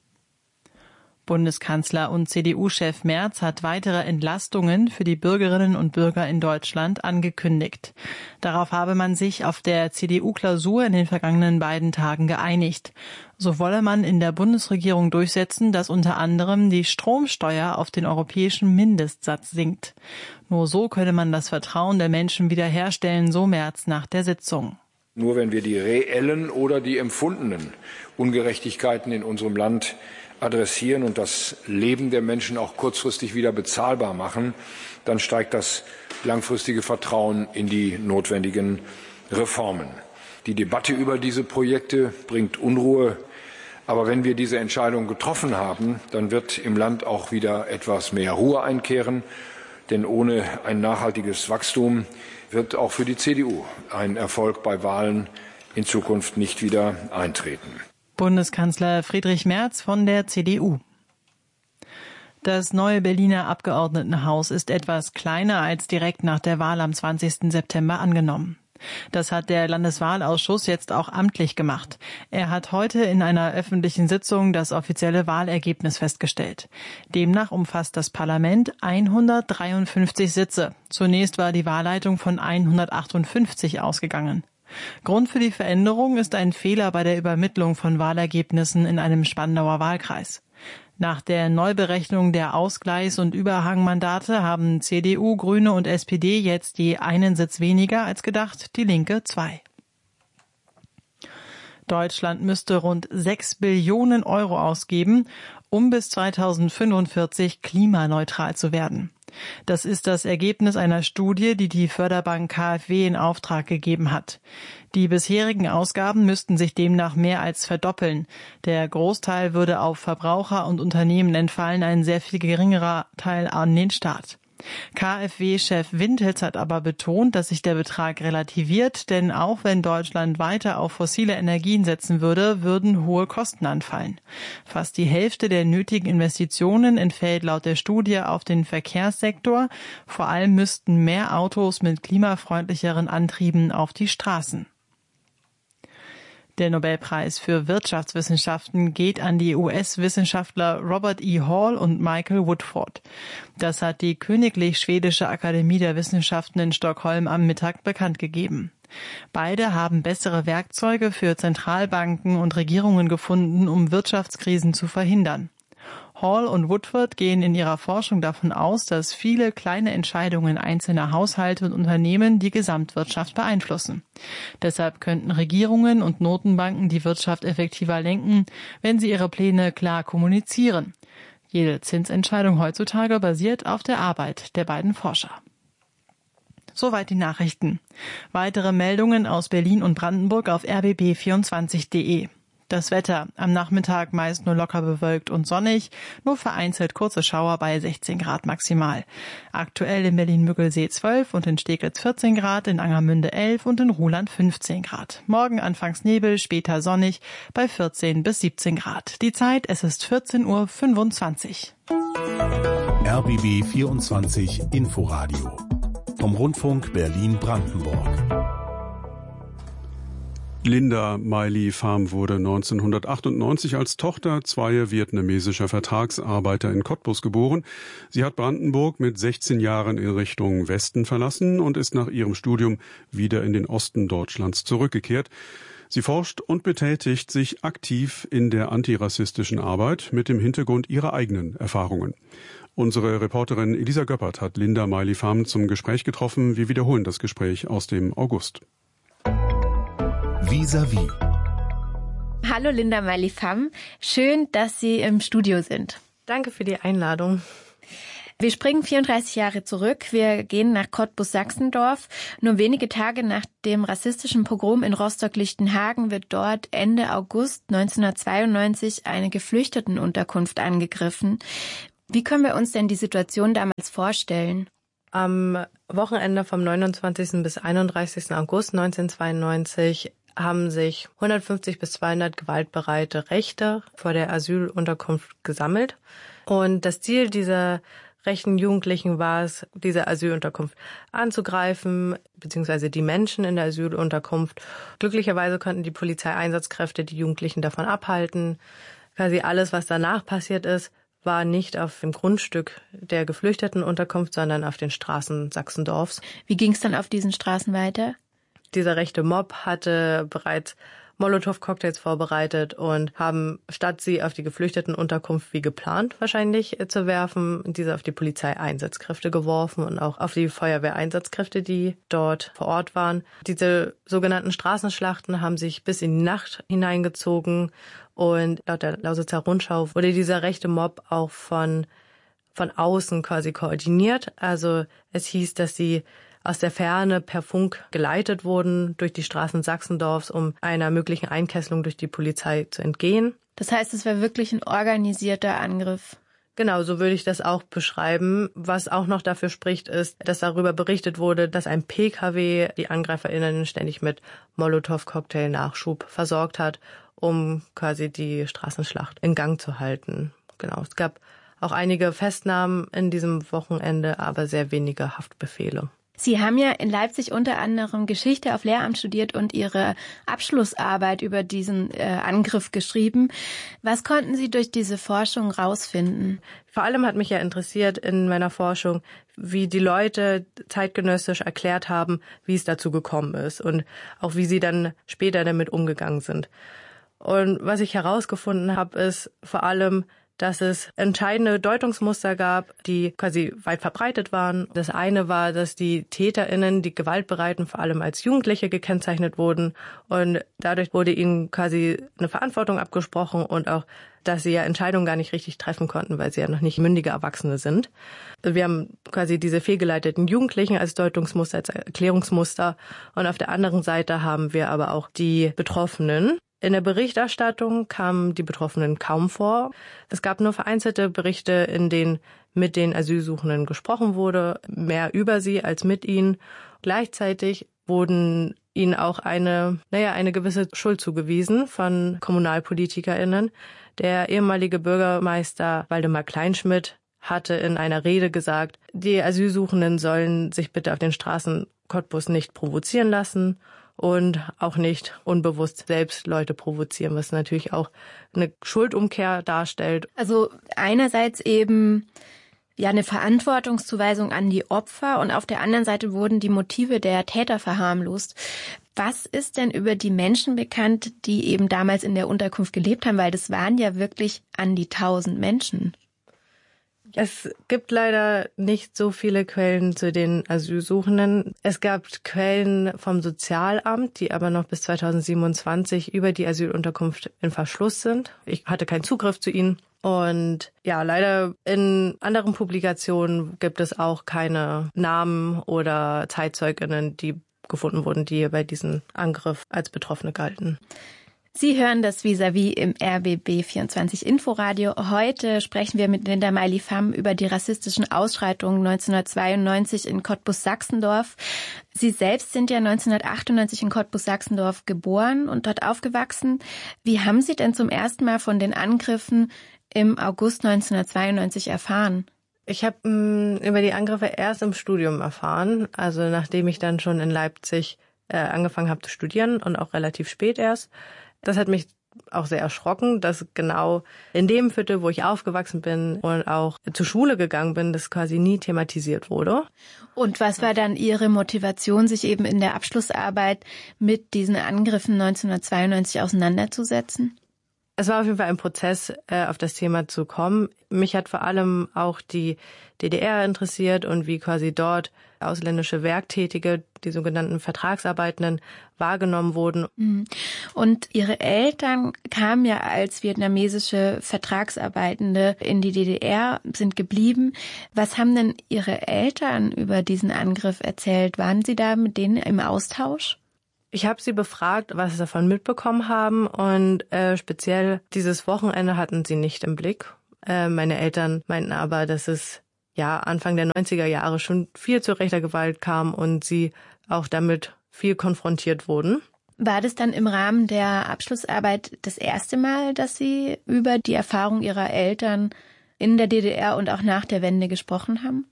Bundeskanzler und C D U-Chef Merz hat weitere Entlastungen für die Bürgerinnen und Bürger in Deutschland angekündigt. Darauf habe man sich auf der C D U-Klausur in den vergangenen beiden Tagen geeinigt. So wolle man in der Bundesregierung durchsetzen, dass unter anderem die Stromsteuer auf den europäischen Mindestsatz sinkt. Nur so könne man das Vertrauen der Menschen wiederherstellen, so Merz nach der Sitzung. Nur wenn wir die reellen oder die empfundenen Ungerechtigkeiten in unserem Land adressieren und das Leben der Menschen auch kurzfristig wieder bezahlbar machen, dann steigt das langfristige Vertrauen in die notwendigen Reformen. Die Debatte über diese Projekte bringt Unruhe. Aber wenn wir diese Entscheidung getroffen haben, dann wird im Land auch wieder etwas mehr Ruhe einkehren. Denn ohne ein nachhaltiges Wachstum wird auch für die C D U ein Erfolg bei Wahlen in Zukunft nicht wieder eintreten. Bundeskanzler Friedrich Merz von der C D U. Das neue Berliner Abgeordnetenhaus ist etwas kleiner als direkt nach der Wahl am zwanzigsten September angenommen. Das hat der Landeswahlausschuss jetzt auch amtlich gemacht. Er hat heute in einer öffentlichen Sitzung das offizielle Wahlergebnis festgestellt. Demnach umfasst das Parlament hundertdreiundfünfzig Sitze. Zunächst war die Wahlleitung von hundertachtundfünfzig ausgegangen. Grund für die Veränderung ist ein Fehler bei der Übermittlung von Wahlergebnissen in einem Spandauer Wahlkreis. Nach der Neuberechnung der Ausgleichs- und Überhangmandate haben C D U, Grüne und S P D jetzt je einen Sitz weniger als gedacht, die Linke zwei. Deutschland müsste rund sechs Billionen Euro ausgeben, um bis zweitausendfünfundvierzig klimaneutral zu werden. Das ist das Ergebnis einer Studie, die die Förderbank K f W in Auftrag gegeben hat. Die bisherigen Ausgaben müssten sich demnach mehr als verdoppeln. Der Großteil würde auf Verbraucher und Unternehmen entfallen, ein sehr viel geringerer Teil an den Staat. K f W-Chef Windhils hat aber betont, dass sich der Betrag relativiert, denn auch wenn Deutschland weiter auf fossile Energien setzen würde, würden hohe Kosten anfallen. Fast die Hälfte der nötigen Investitionen entfällt laut der Studie auf den Verkehrssektor. Vor allem müssten mehr Autos mit klimafreundlicheren Antrieben auf die Straßen. Der Nobelpreis für Wirtschaftswissenschaften geht an die U S-Wissenschaftler Robert E. Hall und Michael Woodford. Das hat die Königlich Schwedische Akademie der Wissenschaften in Stockholm am Mittag bekannt gegeben. Beide haben bessere Werkzeuge für Zentralbanken und Regierungen gefunden, um Wirtschaftskrisen zu verhindern. Hall und Woodford gehen in ihrer Forschung davon aus, dass viele kleine Entscheidungen einzelner Haushalte und Unternehmen die Gesamtwirtschaft beeinflussen. Deshalb könnten Regierungen und Notenbanken die Wirtschaft effektiver lenken, wenn sie ihre Pläne klar kommunizieren. Jede Zinsentscheidung heutzutage basiert auf der Arbeit der beiden Forscher. Soweit die Nachrichten. Weitere Meldungen aus Berlin und Brandenburg auf r b b vierundzwanzig punkt de. Das Wetter. Am Nachmittag meist nur locker bewölkt und sonnig, nur vereinzelt kurze Schauer bei sechzehn Grad maximal. Aktuell in Berlin-Müggelsee zwölf und in Steglitz vierzehn Grad, in Angermünde elf und in Ruhland fünfzehn Grad. Morgen anfangs Nebel, später sonnig bei vierzehn bis siebzehn Grad. Die Zeit, es ist vierzehn Uhr fünfundzwanzig. R B B vierundzwanzig Inforadio vom Rundfunk Berlin-Brandenburg. Linda Miley Pham wurde neunzehnhundertachtundneunzig als Tochter zweier vietnamesischer Vertragsarbeiter in Cottbus geboren. Sie hat Brandenburg mit sechzehn Jahren in Richtung Westen verlassen und ist nach ihrem Studium wieder in den Osten Deutschlands zurückgekehrt. Sie forscht und betätigt sich aktiv in der antirassistischen Arbeit mit dem Hintergrund ihrer eigenen Erfahrungen. Unsere Reporterin Elisa Göppert hat Linda Miley Pham zum Gespräch getroffen. Wir wiederholen das Gespräch aus dem August. Vis-à-vis. Hallo Linda Mali-Pham, schön, dass Sie im Studio sind. Danke für die Einladung. Wir springen vierunddreißig Jahre zurück. Wir gehen nach Cottbus-Sachsendorf. Nur wenige Tage nach dem rassistischen Pogrom in Rostock-Lichtenhagen wird dort Ende August neunzehnhundertzweiundneunzig eine Geflüchtetenunterkunft angegriffen. Wie können wir uns denn die Situation damals vorstellen? Am Wochenende vom neunundzwanzigsten bis einunddreißigsten August neunzehnhundertzweiundneunzig haben sich hundertfünfzig bis zweihundert gewaltbereite Rechte vor der Asylunterkunft gesammelt. Und das Ziel dieser rechten Jugendlichen war es, diese Asylunterkunft anzugreifen, beziehungsweise die Menschen in der Asylunterkunft. Glücklicherweise konnten die Polizeieinsatzkräfte die Jugendlichen davon abhalten. Quasi alles, was danach passiert ist, war nicht auf dem Grundstück der Geflüchtetenunterkunft, sondern auf den Straßen Sachsendorfs. Wie ging es dann auf diesen Straßen weiter? Dieser rechte Mob hatte bereits Molotow-Cocktails vorbereitet und haben, statt sie auf die Geflüchtetenunterkunft wie geplant wahrscheinlich zu werfen, diese auf die Polizeieinsatzkräfte geworfen und auch auf die Feuerwehreinsatzkräfte, die dort vor Ort waren. Diese sogenannten Straßenschlachten haben sich bis in die Nacht hineingezogen und laut der Lausitzer Rundschau wurde dieser rechte Mob auch von, von außen quasi koordiniert. Also es hieß, dass sie aus der Ferne per Funk geleitet wurden durch die Straßen Sachsendorfs, um einer möglichen Einkesselung durch die Polizei zu entgehen. Das heißt, es war wirklich ein organisierter Angriff. Genau, so würde ich das auch beschreiben. Was auch noch dafür spricht, ist, dass darüber berichtet wurde, dass ein P K W die AngreiferInnen ständig mit Molotow-Cocktail-Nachschub versorgt hat, um quasi die Straßenschlacht in Gang zu halten. Genau, es gab auch einige Festnahmen in diesem Wochenende, aber sehr wenige Haftbefehle. Sie haben ja in Leipzig unter anderem Geschichte auf Lehramt studiert und Ihre Abschlussarbeit über diesen äh, Angriff geschrieben. Was konnten Sie durch diese Forschung rausfinden? Vor allem hat mich ja interessiert in meiner Forschung, wie die Leute zeitgenössisch erklärt haben, wie es dazu gekommen ist und auch wie sie dann später damit umgegangen sind. Und was ich herausgefunden habe, ist vor allem, dass es entscheidende Deutungsmuster gab, die quasi weit verbreitet waren. Das eine war, dass die TäterInnen, die Gewaltbereiten, vor allem als Jugendliche gekennzeichnet wurden und dadurch wurde ihnen quasi eine Verantwortung abgesprochen und auch, dass sie ja Entscheidungen gar nicht richtig treffen konnten, weil sie ja noch nicht mündige Erwachsene sind. Wir haben quasi diese fehlgeleiteten Jugendlichen als Deutungsmuster, als Erklärungsmuster und auf der anderen Seite haben wir aber auch die Betroffenen. In der Berichterstattung kamen die Betroffenen kaum vor. Es gab nur vereinzelte Berichte, in denen mit den Asylsuchenden gesprochen wurde, mehr über sie als mit ihnen. Gleichzeitig wurden ihnen auch eine, naja, eine gewisse Schuld zugewiesen von KommunalpolitikerInnen. Der ehemalige Bürgermeister Waldemar Kleinschmidt hatte in einer Rede gesagt, die Asylsuchenden sollen sich bitte auf den Straßen Cottbus nicht provozieren lassen und auch nicht unbewusst selbst Leute provozieren, was natürlich auch eine Schuldumkehr darstellt. Also einerseits eben ja eine Verantwortungszuweisung an die Opfer und auf der anderen Seite wurden die Motive der Täter verharmlost. Was ist denn über die Menschen bekannt, die eben damals in der Unterkunft gelebt haben? Weil das waren ja wirklich an die tausend Menschen. Es gibt leider nicht so viele Quellen zu den Asylsuchenden. Es gab Quellen vom Sozialamt, die aber noch bis zweitausendsiebenundzwanzig über die Asylunterkunft in Verschluss sind. Ich hatte keinen Zugriff zu ihnen. Und ja, leider in anderen Publikationen gibt es auch keine Namen oder ZeitzeugInnen, die gefunden wurden, die bei diesem Angriff als Betroffene galten. Sie hören das Vis-à-vis im R B B vierundzwanzig Inforadio. Heute sprechen wir mit Linda Mali-Pham über die rassistischen Ausschreitungen neunzehnhundertzweiundneunzig in Cottbus-Sachsendorf. Sie selbst sind ja neunzehnhundertachtundneunzig in Cottbus-Sachsendorf geboren und dort aufgewachsen. Wie haben Sie denn zum ersten Mal von den Angriffen im August neunzehnhundertzweiundneunzig erfahren? Ich habe über die Angriffe erst im Studium erfahren, also nachdem ich dann schon in Leipzig äh, angefangen habe zu studieren und auch relativ spät erst. Das hat mich auch sehr erschrocken, dass genau in dem Viertel, wo ich aufgewachsen bin und auch zur Schule gegangen bin, das quasi nie thematisiert wurde. Und was war dann Ihre Motivation, sich eben in der Abschlussarbeit mit diesen Angriffen neunzehnhundertzweiundneunzig auseinanderzusetzen? Es war auf jeden Fall ein Prozess, auf das Thema zu kommen. Mich hat vor allem auch die D D R interessiert und wie quasi dort ausländische Werktätige, die sogenannten Vertragsarbeitenden, wahrgenommen wurden. Und Ihre Eltern kamen ja als vietnamesische Vertragsarbeitende in die D D R, sind geblieben. Was haben denn Ihre Eltern über diesen Angriff erzählt? Waren Sie da mit denen im Austausch? Ich habe sie befragt, was sie davon mitbekommen haben, und äh, speziell dieses Wochenende hatten sie nicht im Blick. Äh, meine Eltern meinten aber, dass es ja Anfang der neunziger Jahre schon viel zu rechter Gewalt kam und sie auch damit viel konfrontiert wurden. War das dann im Rahmen der Abschlussarbeit das erste Mal, dass Sie über die Erfahrung Ihrer Eltern in der D D R und auch nach der Wende gesprochen haben?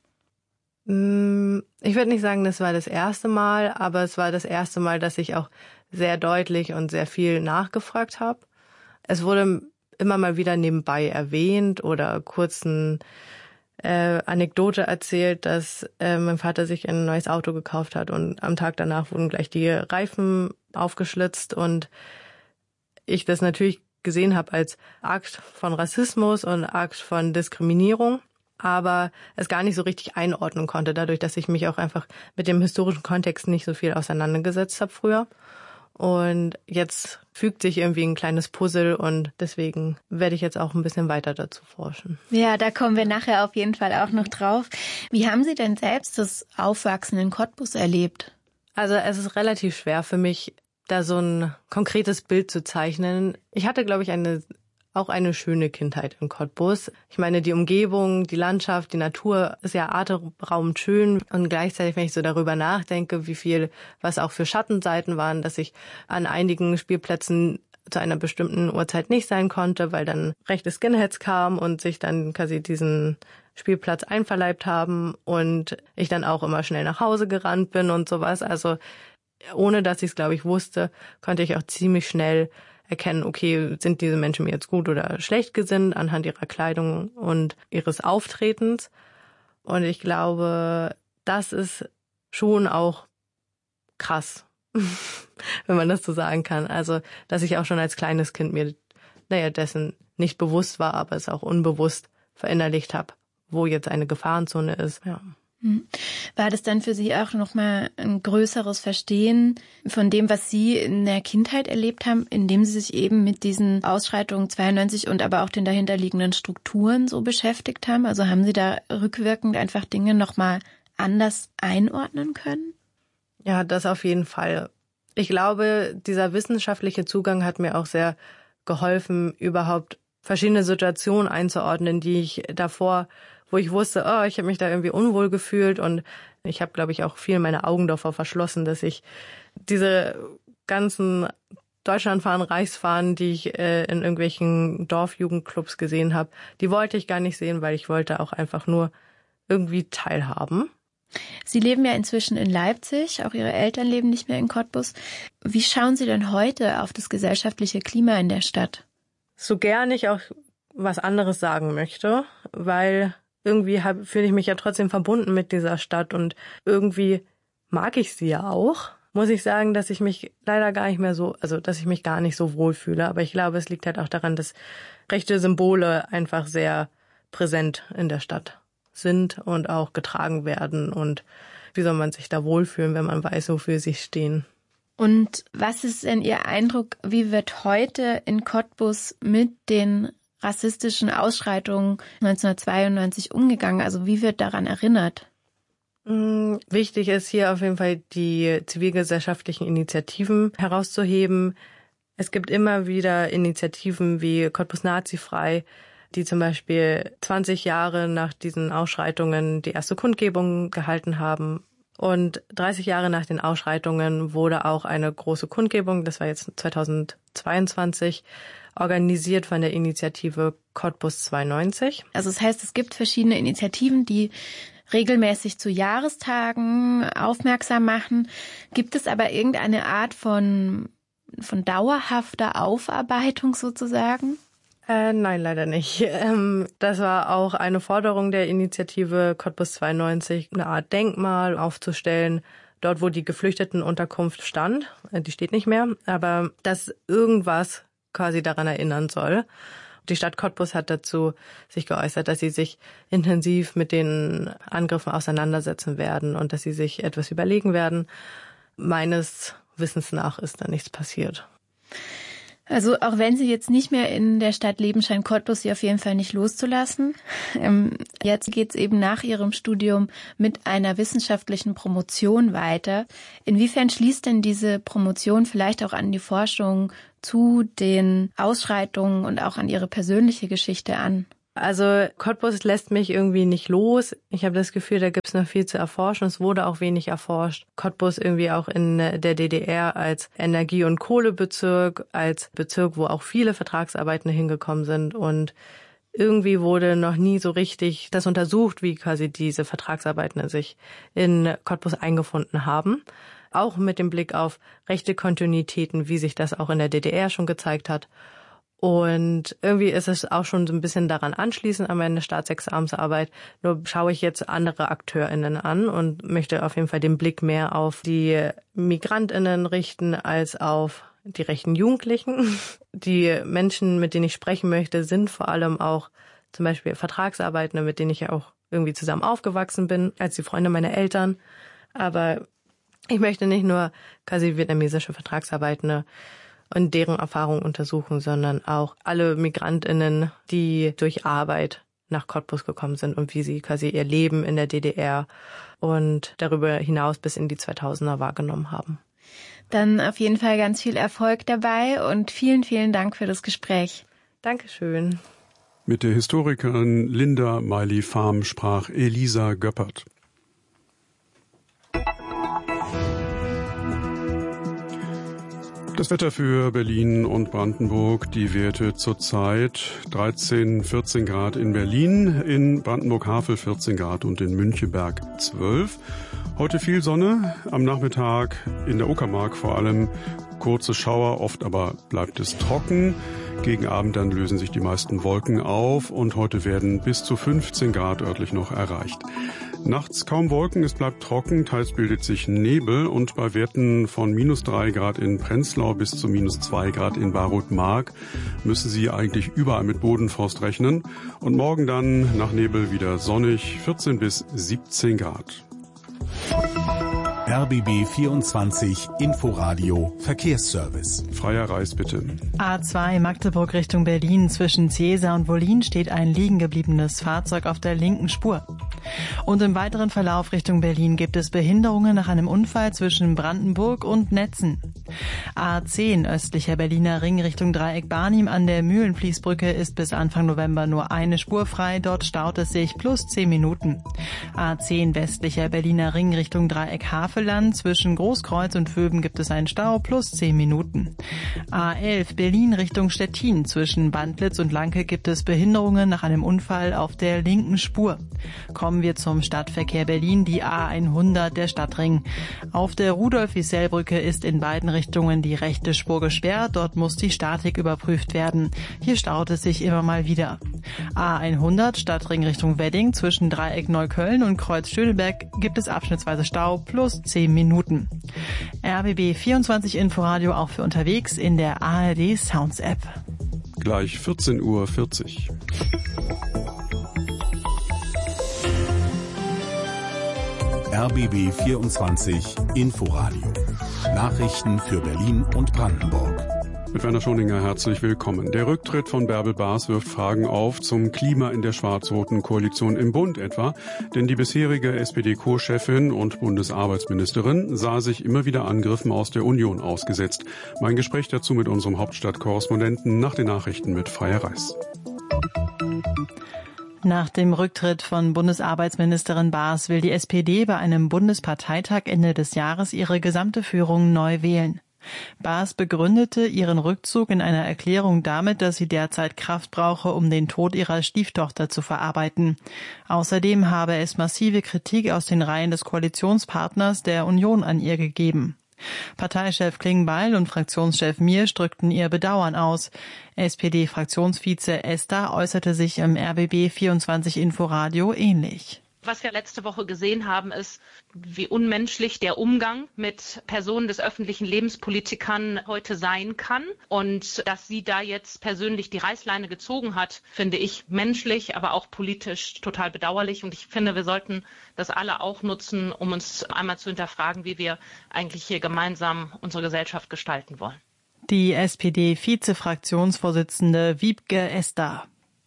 Ich würde nicht sagen, das war das erste Mal, aber es war das erste Mal, dass ich auch sehr deutlich und sehr viel nachgefragt habe. Es wurde immer mal wieder nebenbei erwähnt oder kurz eine äh, Anekdote erzählt, dass äh, mein Vater sich ein neues Auto gekauft hat und am Tag danach wurden gleich die Reifen aufgeschlitzt und ich das natürlich gesehen habe als Akt von Rassismus und Akt von Diskriminierung, aber es gar nicht so richtig einordnen konnte, dadurch, dass ich mich auch einfach mit dem historischen Kontext nicht so viel auseinandergesetzt habe früher. Und jetzt fügt sich irgendwie ein kleines Puzzle und deswegen werde ich jetzt auch ein bisschen weiter dazu forschen. Ja, da kommen wir nachher auf jeden Fall auch noch drauf. Wie haben Sie denn selbst das Aufwachsen in Cottbus erlebt? Also es ist relativ schwer für mich, da so ein konkretes Bild zu zeichnen. Ich hatte, glaube ich, eine auch eine schöne Kindheit in Cottbus. Ich meine, die Umgebung, die Landschaft, die Natur ist ja atemberaubend schön. Und gleichzeitig, wenn ich so darüber nachdenke, wie viel, was auch für Schattenseiten waren, dass ich an einigen Spielplätzen zu einer bestimmten Uhrzeit nicht sein konnte, weil dann rechte Skinheads kamen und sich dann quasi diesen Spielplatz einverleibt haben und ich dann auch immer schnell nach Hause gerannt bin und sowas. Also ohne dass ich es, glaube ich, wusste, konnte ich auch ziemlich schnell erkennen, okay, sind diese Menschen mir jetzt gut oder schlecht gesinnt anhand ihrer Kleidung und ihres Auftretens. Und ich glaube, das ist schon auch krass, wenn man das so sagen kann. Also, dass ich auch schon als kleines Kind mir, naja, dessen nicht bewusst war, aber es auch unbewusst verinnerlicht habe, wo jetzt eine Gefahrenzone ist. Ja. War das dann für Sie auch nochmal ein größeres Verstehen von dem, was Sie in der Kindheit erlebt haben, indem Sie sich eben mit diesen Ausschreitungen zweiundneunzig und aber auch den dahinterliegenden Strukturen so beschäftigt haben? Also haben Sie da rückwirkend einfach Dinge nochmal anders einordnen können? Ja, das auf jeden Fall. Ich glaube, dieser wissenschaftliche Zugang hat mir auch sehr geholfen, überhaupt verschiedene Situationen einzuordnen, die ich davor, wo ich wusste, oh, ich habe mich da irgendwie unwohl gefühlt und ich habe, glaube ich, auch viel meine Augen davor verschlossen, dass ich diese ganzen Deutschlandfahren, Reichsfahren, die ich äh, in irgendwelchen Dorfjugendclubs gesehen habe, die wollte ich gar nicht sehen, weil ich wollte auch einfach nur irgendwie teilhaben. Sie leben ja inzwischen in Leipzig, auch Ihre Eltern leben nicht mehr in Cottbus. Wie schauen Sie denn heute auf das gesellschaftliche Klima in der Stadt? So gern ich auch was anderes sagen möchte, weil irgendwie fühle ich mich ja trotzdem verbunden mit dieser Stadt und irgendwie mag ich sie ja auch. Muss ich sagen, dass ich mich leider gar nicht mehr so, also dass ich mich gar nicht so wohl fühle. Aber ich glaube, es liegt halt auch daran, dass rechte Symbole einfach sehr präsent in der Stadt sind und auch getragen werden. Und wie soll man sich da wohlfühlen, wenn man weiß, wofür sie stehen? Und was ist denn Ihr Eindruck, wie wird heute in Cottbus mit den rassistischen Ausschreitungen neunzehnhundertzweiundneunzig umgegangen? Also wie wird daran erinnert? Wichtig ist hier auf jeden Fall die zivilgesellschaftlichen Initiativen herauszuheben. Es gibt immer wieder Initiativen wie Cottbus Nazifrei, die zum Beispiel zwanzig Jahre nach diesen Ausschreitungen die erste Kundgebung gehalten haben. Und dreißig Jahre nach den Ausschreitungen wurde auch eine große Kundgebung, das war jetzt zweitausendzweiundzwanzig, organisiert von der Initiative Cottbus zweiundneunzig. Also das heißt, es gibt verschiedene Initiativen, die regelmäßig zu Jahrestagen aufmerksam machen. Gibt es aber irgendeine Art von, von dauerhafter Aufarbeitung sozusagen? Äh, nein, leider nicht. Ähm, das war auch eine Forderung der Initiative Cottbus zweiundneunzig, eine Art Denkmal aufzustellen, dort wo die Geflüchtetenunterkunft stand. Die steht nicht mehr, aber dass irgendwas quasi daran erinnern soll. Die Stadt Cottbus hat dazu sich geäußert, dass sie sich intensiv mit den Angriffen auseinandersetzen werden und dass sie sich etwas überlegen werden. Meines Wissens nach ist da nichts passiert. Also auch wenn Sie jetzt nicht mehr in der Stadt leben, scheint Cottbus Sie auf jeden Fall nicht loszulassen. Ähm, jetzt geht's eben nach Ihrem Studium mit einer wissenschaftlichen Promotion weiter. Inwiefern schließt denn diese Promotion vielleicht auch an die Forschung zu den Ausschreitungen und auch an Ihre persönliche Geschichte an? Also Cottbus lässt mich irgendwie nicht los. Ich habe das Gefühl, da gibt es noch viel zu erforschen. Es wurde auch wenig erforscht. Cottbus irgendwie auch in der D D R als Energie- und Kohlebezirk, als Bezirk, wo auch viele Vertragsarbeitende hingekommen sind. Und irgendwie wurde noch nie so richtig das untersucht, wie quasi diese Vertragsarbeitenden sich in Cottbus eingefunden haben. Auch mit dem Blick auf rechte Kontinuitäten, wie sich das auch in der D D R schon gezeigt hat. Und irgendwie ist es auch schon so ein bisschen daran anschließend an meine Staatsexamensarbeit. Nur schaue ich jetzt andere AkteurInnen an und möchte auf jeden Fall den Blick mehr auf die MigrantInnen richten als auf die rechten Jugendlichen. Die Menschen, mit denen ich sprechen möchte, sind vor allem auch zum Beispiel Vertragsarbeitende, mit denen ich ja auch irgendwie zusammen aufgewachsen bin, als die Freunde meiner Eltern. Aber ich möchte nicht nur quasi vietnamesische Vertragsarbeitende und deren Erfahrungen untersuchen, sondern auch alle MigrantInnen, die durch Arbeit nach Cottbus gekommen sind und wie sie quasi ihr Leben in der D D R und darüber hinaus bis in die zweitausender wahrgenommen haben. Dann auf jeden Fall ganz viel Erfolg dabei und vielen, vielen Dank für das Gespräch. Dankeschön. Mit der Historikerin Linda Mailey-Pham sprach Elisa Göppert. Das Wetter für Berlin und Brandenburg, die Werte zurzeit dreizehn, vierzehn Grad in Berlin, in Brandenburg-Havel vierzehn Grad und in Müncheberg zwölf. Heute viel Sonne, am Nachmittag in der Uckermark vor allem kurze Schauer, oft aber bleibt es trocken. Gegen Abend dann lösen sich die meisten Wolken auf und heute werden bis zu fünfzehn Grad örtlich noch erreicht. Nachts kaum Wolken, es bleibt trocken, teils bildet sich Nebel und bei Werten von minus drei Grad in Prenzlau bis zu minus zwei Grad in Barut-Mark müssen Sie eigentlich überall mit Bodenfrost rechnen. Und morgen dann nach Nebel wieder sonnig, vierzehn bis siebzehn Grad. R B B vierundzwanzig Inforadio Verkehrsservice. Freier Reis bitte. A zwei Magdeburg Richtung Berlin zwischen Cäsar und Wollin steht ein liegen gebliebenes Fahrzeug auf der linken Spur. Und im weiteren Verlauf Richtung Berlin gibt es Behinderungen nach einem Unfall zwischen Brandenburg und Netzen. A zehn östlicher Berliner Ring Richtung Dreieck Barnim an der Mühlenfließbrücke ist bis Anfang November nur eine Spur frei. Dort staut es sich plus zehn Minuten. A zehn westlicher Berliner Ring Richtung Dreieck Havelland zwischen Großkreuz und Vöben gibt es einen Stau plus zehn Minuten. A elf Berlin Richtung Stettin zwischen Bandlitz und Lanke gibt es Behinderungen nach einem Unfall auf der linken Spur. Kommen wir zum Stadtverkehr Berlin, die A hundert, der Stadtring. Auf der Rudolf-Wiesel-Brücke ist in beiden Richtungen die rechte Spur gesperrt. Dort muss die Statik überprüft werden. Hier staut es sich immer mal wieder. A hundert, Stadtring Richtung Wedding zwischen Dreieck Neukölln und Kreuz Schöneberg gibt es abschnittsweise Stau plus zehn Minuten. R B B vierundzwanzig Inforadio auch für unterwegs in der A R D Sounds App. Gleich vierzehn Uhr vierzig. R B B vierundzwanzig Inforadio. Nachrichten für Berlin und Brandenburg. Mit Werner Schoninger herzlich willkommen. Der Rücktritt von Bärbel Baas wirft Fragen auf zum Klima in der schwarz-roten Koalition im Bund etwa. Denn die bisherige S P D-Co-Chefin und Bundesarbeitsministerin sah sich immer wieder Angriffen aus der Union ausgesetzt. Mein Gespräch dazu mit unserem Hauptstadtkorrespondenten nach den Nachrichten mit Freier Reis. Nach dem Rücktritt von Bundesarbeitsministerin Baas will die S P D bei einem Bundesparteitag Ende des Jahres ihre gesamte Führung neu wählen. Baas begründete ihren Rückzug in einer Erklärung damit, dass sie derzeit Kraft brauche, um den Tod ihrer Stieftochter zu verarbeiten. Außerdem habe es massive Kritik aus den Reihen des Koalitionspartners der Union an ihr gegeben. Parteichef Klingbeil und Fraktionschef Miersch drückten ihr Bedauern aus. S P D-Fraktionsvize Esther äußerte sich im R B B vierundzwanzig Inforadio ähnlich. Was wir letzte Woche gesehen haben, ist, wie unmenschlich der Umgang mit Personen des öffentlichen Lebens, Politikern heute sein kann. Und dass sie da jetzt persönlich die Reißleine gezogen hat, finde ich menschlich, aber auch politisch total bedauerlich. Und ich finde, wir sollten das alle auch nutzen, um uns einmal zu hinterfragen, wie wir eigentlich hier gemeinsam unsere Gesellschaft gestalten wollen. Die S P D-Vize-Fraktionsvorsitzende Wiebke Esser.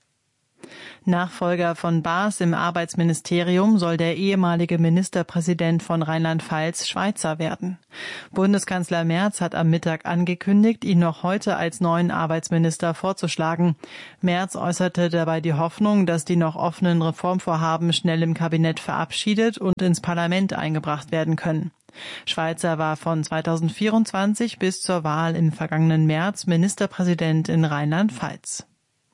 Nachfolger von Baas im Arbeitsministerium soll der ehemalige Ministerpräsident von Rheinland-Pfalz Schweizer werden. Bundeskanzler Merz hat am Mittag angekündigt, ihn noch heute als neuen Arbeitsminister vorzuschlagen. Merz äußerte dabei die Hoffnung, dass die noch offenen Reformvorhaben schnell im Kabinett verabschiedet und ins Parlament eingebracht werden können. Schweizer war von zweitausendvierundzwanzig bis zur Wahl im vergangenen März Ministerpräsident in Rheinland-Pfalz.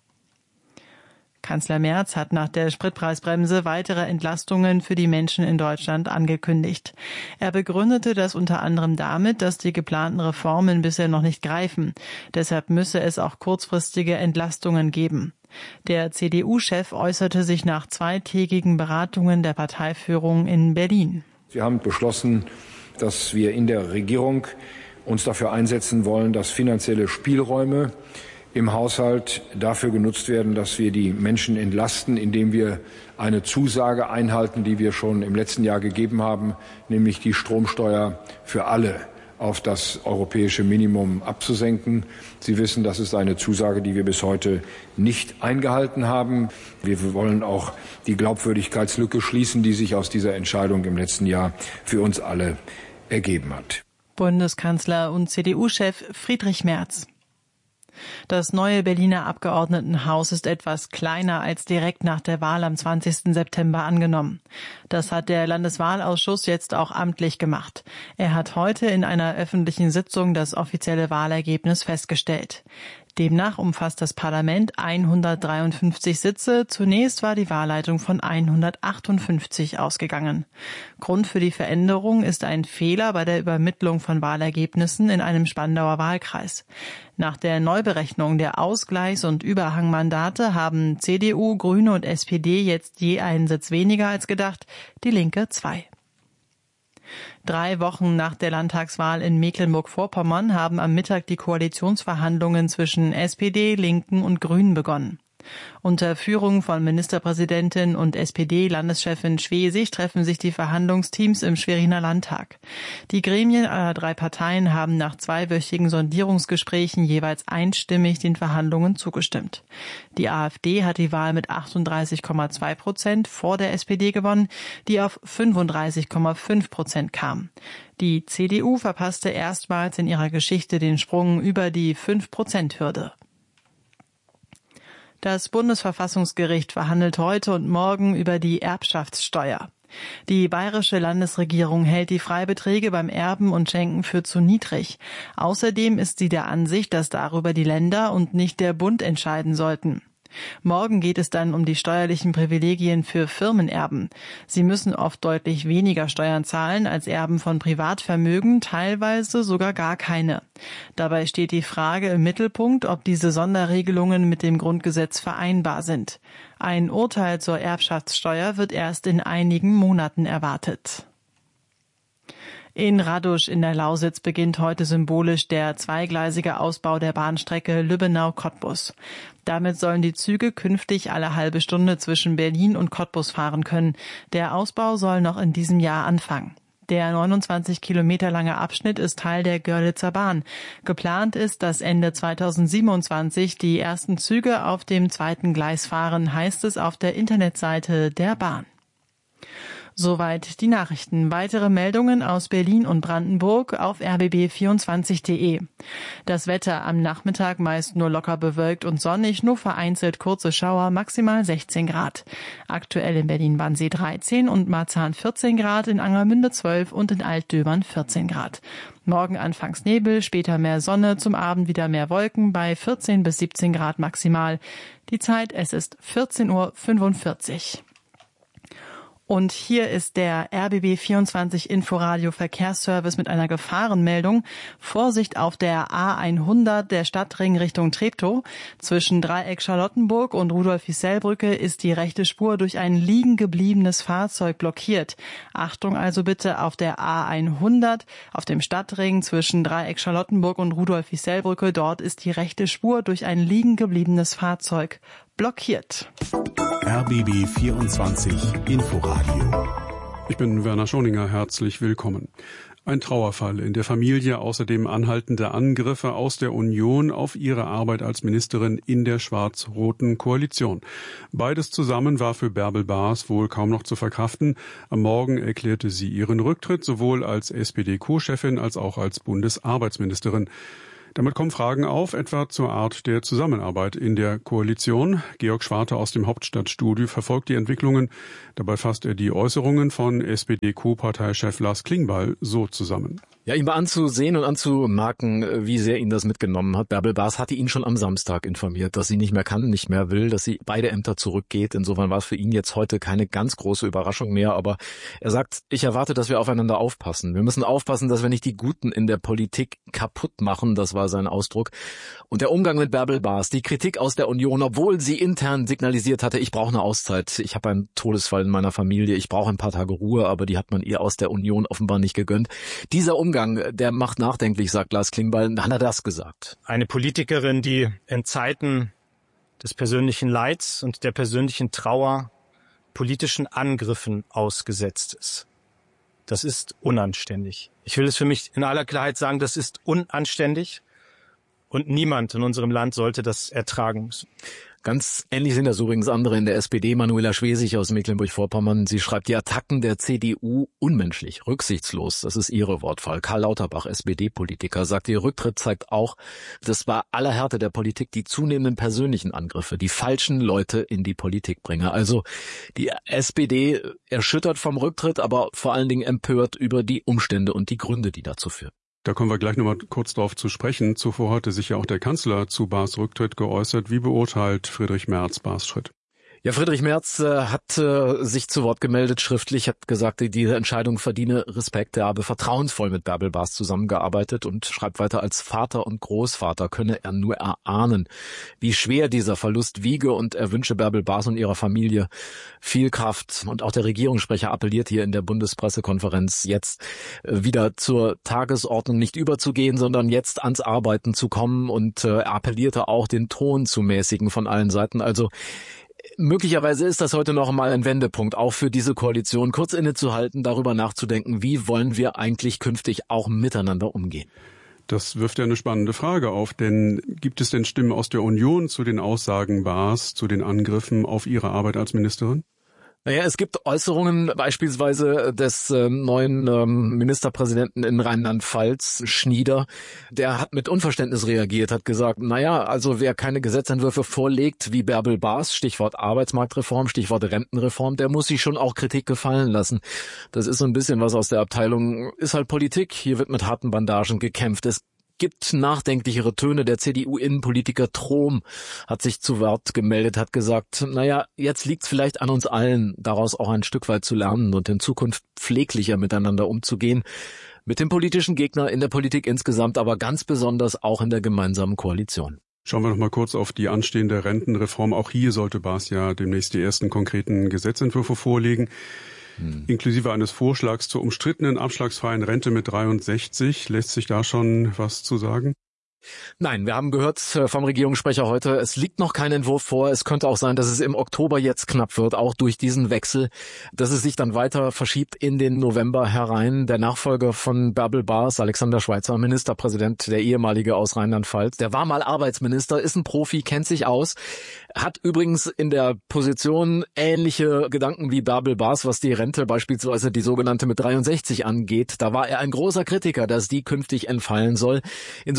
Kanzler Merz hat nach der Spritpreisbremse weitere Entlastungen für die Menschen in Deutschland angekündigt. Er begründete das unter anderem damit, dass die geplanten Reformen bisher noch nicht greifen. Deshalb müsse es auch kurzfristige Entlastungen geben. Der C D U-Chef äußerte sich nach zweitägigen Beratungen der Parteiführung in Berlin. Wir haben beschlossen, dass wir in der Regierung uns dafür einsetzen wollen, dass finanzielle Spielräume im Haushalt dafür genutzt werden, dass wir die Menschen entlasten, indem wir eine Zusage einhalten, die wir schon im letzten Jahr gegeben haben, nämlich die Stromsteuer für alle auf das europäische Minimum abzusenken. Sie wissen, das ist eine Zusage, die wir bis heute nicht eingehalten haben. Wir wollen auch die Glaubwürdigkeitslücke schließen, die sich aus dieser Entscheidung im letzten Jahr für uns alle ergeben hat. Bundeskanzler und C D U-Chef Friedrich Merz. Das neue Berliner Abgeordnetenhaus ist etwas kleiner als direkt nach der Wahl am zwanzigsten September angenommen. Das hat der Landeswahlausschuss jetzt auch amtlich gemacht. Er hat heute in einer öffentlichen Sitzung das offizielle Wahlergebnis festgestellt. Demnach umfasst das Parlament hundertdreiundfünfzig Sitze. Zunächst war die Wahlleitung von hundertachtundfünfzig ausgegangen. Grund für die Veränderung ist ein Fehler bei der Übermittlung von Wahlergebnissen in einem Spandauer Wahlkreis. Nach der Neuberechnung der Ausgleichs- und Überhangmandate haben C D U, Grüne und S P D jetzt je einen Sitz weniger als gedacht, die Linke zwei. Drei Wochen nach der Landtagswahl in Mecklenburg-Vorpommern haben am Mittag die Koalitionsverhandlungen zwischen S P D, Linken und Grünen begonnen. Unter Führung von Ministerpräsidentin und S P D-Landeschefin Schwesig treffen sich die Verhandlungsteams im Schweriner Landtag. Die Gremien aller drei Parteien haben nach zweiwöchigen Sondierungsgesprächen jeweils einstimmig den Verhandlungen zugestimmt. Die AfD hat die Wahl mit achtunddreißig Komma zwei Prozent vor der S P D gewonnen, die auf fünfunddreißig Komma fünf Prozent kam. Die C D U verpasste erstmals in ihrer Geschichte den Sprung über die fünf Prozent Hürde. Das Bundesverfassungsgericht verhandelt heute und morgen über die Erbschaftssteuer. Die bayerische Landesregierung hält die Freibeträge beim Erben und Schenken für zu niedrig. Außerdem ist sie der Ansicht, dass darüber die Länder und nicht der Bund entscheiden sollten. Morgen geht es dann um die steuerlichen Privilegien für Firmenerben. Sie müssen oft deutlich weniger Steuern zahlen als Erben von Privatvermögen, teilweise sogar gar keine. Dabei steht die Frage im Mittelpunkt, ob diese Sonderregelungen mit dem Grundgesetz vereinbar sind. Ein Urteil zur Erbschaftssteuer wird erst in einigen Monaten erwartet. In Radusch in der Lausitz beginnt heute symbolisch der zweigleisige Ausbau der Bahnstrecke Lübbenau-Cottbus. Damit sollen die Züge künftig alle halbe Stunde zwischen Berlin und Cottbus fahren können. Der Ausbau soll noch in diesem Jahr anfangen. Der neunundzwanzig Kilometer lange Abschnitt ist Teil der Görlitzer Bahn. Geplant ist, dass Ende zweitausendsiebenundzwanzig die ersten Züge auf dem zweiten Gleis fahren, heißt es auf der Internetseite der Bahn. Soweit die Nachrichten. Weitere Meldungen aus Berlin und Brandenburg auf r b b vierundzwanzig punkt d e. Das Wetter am Nachmittag meist nur locker bewölkt und sonnig, nur vereinzelt kurze Schauer, maximal sechzehn Grad. Aktuell in Berlin-Wannsee dreizehn und Marzahn vierzehn Grad, in Angermünde zwölf und in Altdöbern vierzehn Grad. Morgen anfangs Nebel, später mehr Sonne, zum Abend wieder mehr Wolken bei vierzehn bis siebzehn Grad maximal. Die Zeit, es ist vierzehn Uhr fünfundvierzig. Und hier ist der R B B vierundzwanzig Inforadio Verkehrsservice mit einer Gefahrenmeldung. Vorsicht auf der A hundert, der Stadtring Richtung Treptow. Zwischen Dreieck Charlottenburg und Rudolf-Isell-Brücke ist die rechte Spur durch ein liegen gebliebenes Fahrzeug blockiert. Achtung also bitte auf der A hundert, auf dem Stadtring zwischen Dreieck Charlottenburg und Rudolf-Isell-Brücke. Dort ist die rechte Spur durch ein liegen gebliebenes Fahrzeug blockiert. R B B vierundzwanzig Inforadio. Ich bin Werner Schoninger, herzlich willkommen. Ein Trauerfall in der Familie, außerdem anhaltende Angriffe aus der Union auf ihre Arbeit als Ministerin in der schwarz-roten Koalition. Beides zusammen war für Bärbel Baas wohl kaum noch zu verkraften. Am Morgen erklärte sie ihren Rücktritt, sowohl als S P D-Co-Chefin als auch als Bundesarbeitsministerin. Damit kommen Fragen auf, etwa zur Art der Zusammenarbeit in der Koalition. Georg Schwarte aus dem Hauptstadtstudio verfolgt die Entwicklungen. Dabei fasst er die Äußerungen von S P D-Co-Parteichef Lars Klingbeil so zusammen. Ja, ihm war anzusehen und anzumerken, wie sehr ihn das mitgenommen hat. Bärbel Baas hatte ihn schon am Samstag informiert, dass sie nicht mehr kann, nicht mehr will, dass sie beide Ämter zurückgeht. Insofern war es für ihn jetzt heute keine ganz große Überraschung mehr. Aber er sagt, ich erwarte, dass wir aufeinander aufpassen. Wir müssen aufpassen, dass wir nicht die Guten in der Politik kaputt machen. Das war sein Ausdruck. Und der Umgang mit Bärbel Baas, die Kritik aus der Union, obwohl sie intern signalisiert hatte, ich brauche eine Auszeit, ich habe einen Todesfall in meiner Familie, ich brauche ein paar Tage Ruhe, aber die hat man ihr aus der Union offenbar nicht gegönnt. Dieser Umgang, der macht nachdenklich, sagt Lars Klingbeil. Dann hat er das gesagt. Eine Politikerin, die in Zeiten des persönlichen Leids und der persönlichen Trauer politischen Angriffen ausgesetzt ist. Das ist unanständig. Ich will es für mich in aller Klarheit sagen, das ist unanständig und niemand in unserem Land sollte das ertragen müssen. Ganz ähnlich sind das übrigens andere in der S P D. Manuela Schwesig aus Mecklenburg-Vorpommern. Sie schreibt, die Attacken der C D U unmenschlich, rücksichtslos. Das ist ihre Wortwahl. Karl Lauterbach, S P D-Politiker, sagt, ihr Rücktritt zeigt auch, dass bei aller Härte der Politik die zunehmenden persönlichen Angriffe, die falschen Leute in die Politik bringen. Also die S P D erschüttert vom Rücktritt, aber vor allen Dingen empört über die Umstände und die Gründe, die dazu führen. Da kommen wir gleich nochmal kurz drauf zu sprechen. Zuvor hatte sich ja auch der Kanzler zu Baas Rücktritt geäußert. Wie beurteilt Friedrich Merz Baas Schritt? Ja, Friedrich Merz äh, hat äh, sich zu Wort gemeldet, schriftlich, hat gesagt, diese Entscheidung verdiene Respekt. Er habe vertrauensvoll mit Bärbel Baas zusammengearbeitet und schreibt weiter, als Vater und Großvater könne er nur erahnen, wie schwer dieser Verlust wiege, und er wünsche Bärbel Baas und ihrer Familie viel Kraft. Und auch der Regierungssprecher appelliert hier in der Bundespressekonferenz, jetzt äh, wieder zur Tagesordnung nicht überzugehen, sondern jetzt ans Arbeiten zu kommen, und äh, er appellierte auch, den Ton zu mäßigen von allen Seiten. Also möglicherweise ist das heute noch einmal ein Wendepunkt, auch für diese Koalition, kurz innezuhalten, darüber nachzudenken, wie wollen wir eigentlich künftig auch miteinander umgehen. Das wirft ja eine spannende Frage auf, denn gibt es denn Stimmen aus der Union zu den Aussagen Baas, zu den Angriffen auf ihre Arbeit als Ministerin? Naja, es gibt Äußerungen beispielsweise des äh, neuen ähm, Ministerpräsidenten in Rheinland-Pfalz, Schnieder. Der hat mit Unverständnis reagiert, hat gesagt, naja, also wer keine Gesetzentwürfe vorlegt wie Bärbel Baas, Stichwort Arbeitsmarktreform, Stichwort Rentenreform, der muss sich schon auch Kritik gefallen lassen. Das ist so ein bisschen was aus der Abteilung, ist halt Politik, hier wird mit harten Bandagen gekämpft. Es gibt nachdenklichere Töne. Der C D U-Innenpolitiker Trom hat sich zu Wort gemeldet, hat gesagt, naja, jetzt liegt es vielleicht an uns allen, daraus auch ein Stück weit zu lernen und in Zukunft pfleglicher miteinander umzugehen. Mit dem politischen Gegner, in der Politik insgesamt, aber ganz besonders auch in der gemeinsamen Koalition. Schauen wir noch mal kurz auf die anstehende Rentenreform. Auch hier sollte Baas ja demnächst die ersten konkreten Gesetzentwürfe vorlegen. Hm. Inklusive eines Vorschlags zur umstrittenen abschlagsfreien Rente mit dreiundsechzig. Lässt sich da schon was zu sagen? Nein, wir haben gehört vom Regierungssprecher heute, es liegt noch kein Entwurf vor. Es könnte auch sein, dass es im Oktober jetzt knapp wird, auch durch diesen Wechsel, dass es sich dann weiter verschiebt in den November herein. Der Nachfolger von Bärbel Baas, Alexander Schweitzer, Ministerpräsident, der ehemalige aus Rheinland-Pfalz, der war mal Arbeitsminister, ist ein Profi, kennt sich aus, hat übrigens in der Position ähnliche Gedanken wie Bärbel Baas, was die Rente, beispielsweise die sogenannte mit dreiundsechzig angeht. Da war er ein großer Kritiker, dass die künftig entfallen soll. Insofern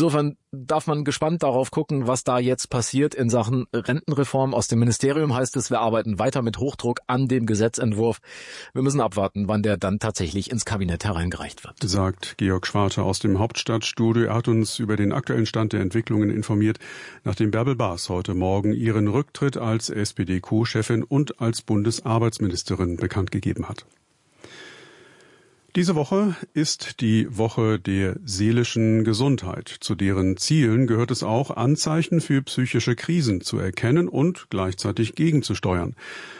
darf man gespannt darauf gucken, was da jetzt passiert in Sachen Rentenreform. Aus dem Ministerium heißt es, wir arbeiten weiter mit Hochdruck an dem Gesetzentwurf. Wir müssen abwarten, wann der dann tatsächlich ins Kabinett hereingereicht wird. Sagt Georg Schwarte aus dem Hauptstadtstudio. Er hat uns über den aktuellen Stand der Entwicklungen informiert, nachdem Bärbel Baas heute Morgen ihren Rücktritt als S P D-Co-Chefin und als Bundesarbeitsministerin bekannt gegeben hat. Diese Woche ist die Woche der seelischen Gesundheit. Zu deren Zielen gehört es auch, Anzeichen für psychische Krisen zu erkennen und gleichzeitig gegenzusteuern.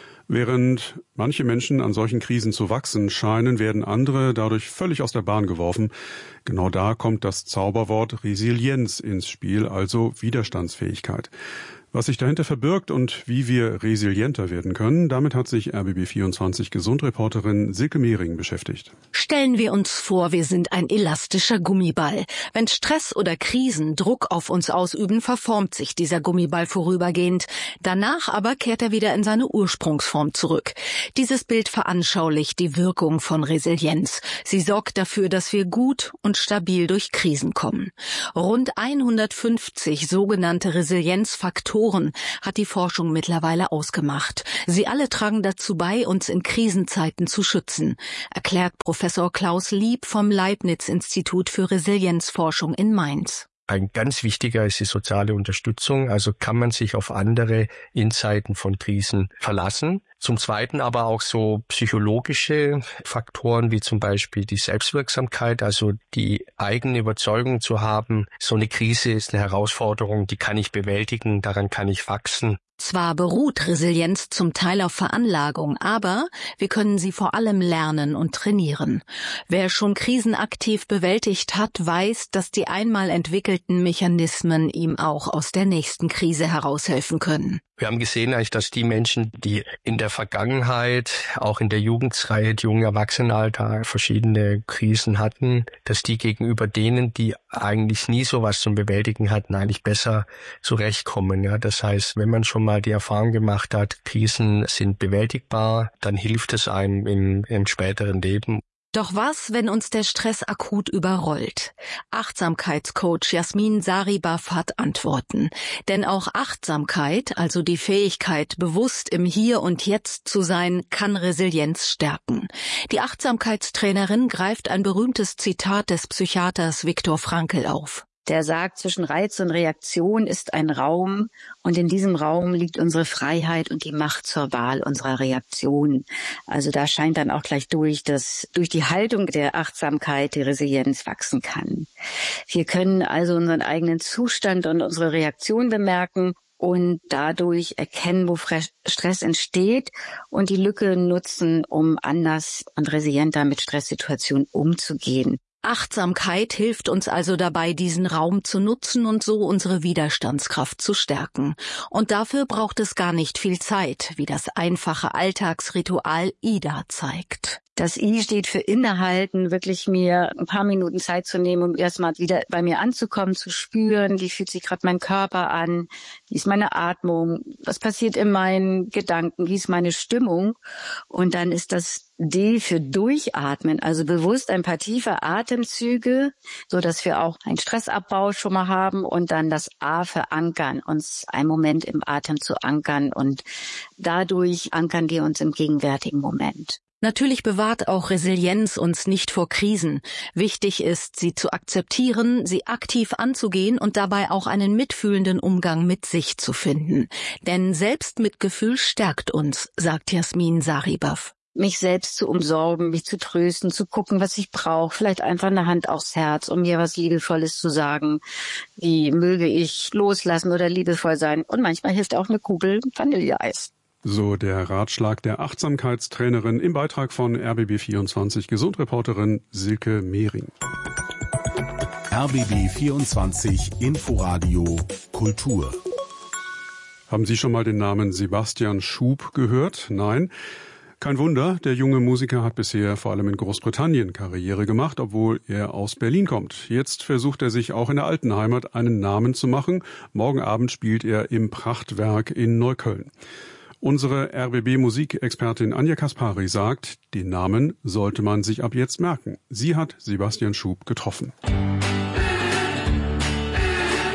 Während manche Menschen an solchen Krisen zu wachsen scheinen, werden andere dadurch völlig aus der Bahn geworfen. Genau da kommt das Zauberwort Resilienz ins Spiel, also Widerstandsfähigkeit. Was sich dahinter verbirgt und wie wir resilienter werden können, damit hat sich R B B vierundzwanzig Gesundreporterin Silke Mehring beschäftigt. Stellen wir uns vor, wir sind ein elastischer Gummiball. Wenn Stress oder Krisen Druck auf uns ausüben, verformt sich dieser Gummiball vorübergehend. Danach aber kehrt er wieder in seine Ursprungsform zurück. Dieses Bild veranschaulicht die Wirkung von Resilienz. Sie sorgt dafür, dass wir gut und stabil durch Krisen kommen. Rund hundertfünfzig sogenannte Resilienzfaktoren hat die Forschung mittlerweile ausgemacht. Sie alle tragen dazu bei, uns in Krisenzeiten zu schützen, erklärt Professor Klaus Lieb vom Leibniz-Institut für Resilienzforschung in Mainz. Ein ganz wichtiger ist die soziale Unterstützung, also kann man sich auf andere in Zeiten von Krisen verlassen. Zum Zweiten aber auch so psychologische Faktoren wie zum Beispiel die Selbstwirksamkeit, also die eigene Überzeugung zu haben, so eine Krise ist eine Herausforderung, die kann ich bewältigen, daran kann ich wachsen. Zwar beruht Resilienz zum Teil auf Veranlagung, aber wir können sie vor allem lernen und trainieren. Wer schon Krisen aktiv bewältigt hat, weiß, dass die einmal entwickelten Mechanismen ihm auch aus der nächsten Krise heraushelfen können. Wir haben gesehen eigentlich, dass die Menschen, die in der Vergangenheit, auch in der Jugendzeit, jungen Erwachsenenalter verschiedene Krisen hatten, dass die gegenüber denen, die eigentlich nie sowas zum Bewältigen hatten, eigentlich besser zurechtkommen. Ja, das heißt, wenn man schon mal die Erfahrung gemacht hat, Krisen sind bewältigbar, dann hilft es einem im, im späteren Leben. Doch was, wenn uns der Stress akut überrollt? Achtsamkeitscoach Jasmin Saribaf hat Antworten. Denn auch Achtsamkeit, also die Fähigkeit, bewusst im Hier und Jetzt zu sein, kann Resilienz stärken. Die Achtsamkeitstrainerin greift ein berühmtes Zitat des Psychiaters Viktor Frankl auf. Der sagt, zwischen Reiz und Reaktion ist ein Raum und in diesem Raum liegt unsere Freiheit und die Macht zur Wahl unserer Reaktion. Also da scheint dann auch gleich durch, dass durch die Haltung der Achtsamkeit die Resilienz wachsen kann. Wir können also unseren eigenen Zustand und unsere Reaktion bemerken und dadurch erkennen, wo Stress entsteht und die Lücke nutzen, um anders und resilienter mit Stresssituationen umzugehen. Achtsamkeit hilft uns also dabei, diesen Raum zu nutzen und so unsere Widerstandskraft zu stärken. Und dafür braucht es gar nicht viel Zeit, wie das einfache Alltagsritual I D A zeigt. Das I steht für Innehalten, wirklich mir ein paar Minuten Zeit zu nehmen, um erstmal wieder bei mir anzukommen, zu spüren, wie fühlt sich gerade mein Körper an, wie ist meine Atmung, was passiert in meinen Gedanken, wie ist meine Stimmung. Und dann ist das D für Durchatmen, also bewusst ein paar tiefe Atemzüge, so dass wir auch einen Stressabbau schon mal haben, und dann das A für Ankern, uns einen Moment im Atem zu ankern, und dadurch ankern wir uns im gegenwärtigen Moment. Natürlich bewahrt auch Resilienz uns nicht vor Krisen. Wichtig ist, sie zu akzeptieren, sie aktiv anzugehen und dabei auch einen mitfühlenden Umgang mit sich zu finden. Denn Selbstmitgefühl stärkt uns, sagt Jasmin Saribaf. Mich selbst zu umsorgen, mich zu trösten, zu gucken, was ich brauche, vielleicht einfach eine Hand aufs Herz, um mir was Liebevolles zu sagen, wie möge ich loslassen oder liebevoll sein. Und manchmal hilft auch eine Kugel Vanilleeis. So der Ratschlag der Achtsamkeitstrainerin im Beitrag von R B B vierundzwanzig Gesundreporterin Silke Mehring. R B B vierundzwanzig Inforadio Kultur. Haben Sie schon mal den Namen Sebastian Schub gehört? Nein? Kein Wunder, der junge Musiker hat bisher vor allem in Großbritannien Karriere gemacht, obwohl er aus Berlin kommt. Jetzt versucht er sich auch in der alten Heimat einen Namen zu machen. Morgen Abend spielt er im Prachtwerk in Neukölln. Unsere R B B-Musikexpertin Anja Kaspari sagt, den Namen sollte man sich ab jetzt merken. Sie hat Sebastian Schub getroffen.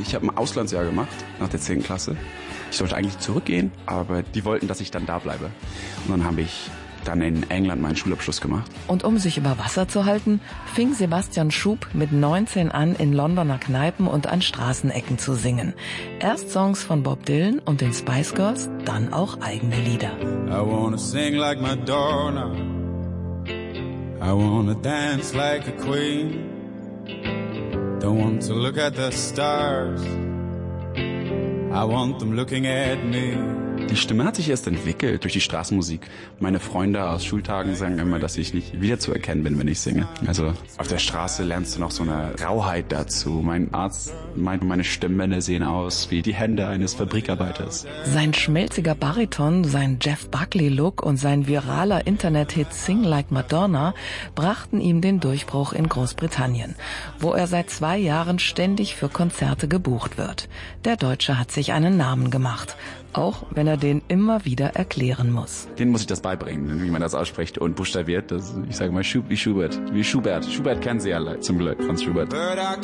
Ich habe ein Auslandsjahr gemacht nach der zehnten Klasse. Ich sollte eigentlich zurückgehen, aber die wollten, dass ich dann da bleibe. Und dann habe ich dann in England meinen Schulabschluss gemacht. Und um sich über Wasser zu halten, fing Sebastian Schub mit neunzehn an, in Londoner Kneipen und an Straßenecken zu singen. Erst Songs von Bob Dylan und den Spice Girls, dann auch eigene Lieder. I wanna sing like Madonna. I wanna dance like a queen. Don't want to look at the stars. I want them looking at me. Die Stimme hat sich erst entwickelt durch die Straßenmusik. Meine Freunde aus Schultagen sagen immer, dass ich nicht wiederzuerkennen bin, wenn ich singe. Also auf der Straße lernst du noch so eine Rauheit dazu. Mein Arzt meint, meine Stimmbänder sehen aus wie die Hände eines Fabrikarbeiters. Sein schmelziger Bariton, sein Jeff Buckley-Look und sein viraler Internet-Hit Sing Like Madonna brachten ihm den Durchbruch in Großbritannien, wo er seit zwei Jahren ständig für Konzerte gebucht wird. Der Deutsche hat sich einen Namen gemacht. Auch wenn er den immer wieder erklären muss. Den muss ich das beibringen, wie man das ausspricht und buchstabiert. Das, ich sage mal Schub, wie Schubert. Wie Schubert. Schubert kennen Sie alle, zum Glück, Franz Schubert. But I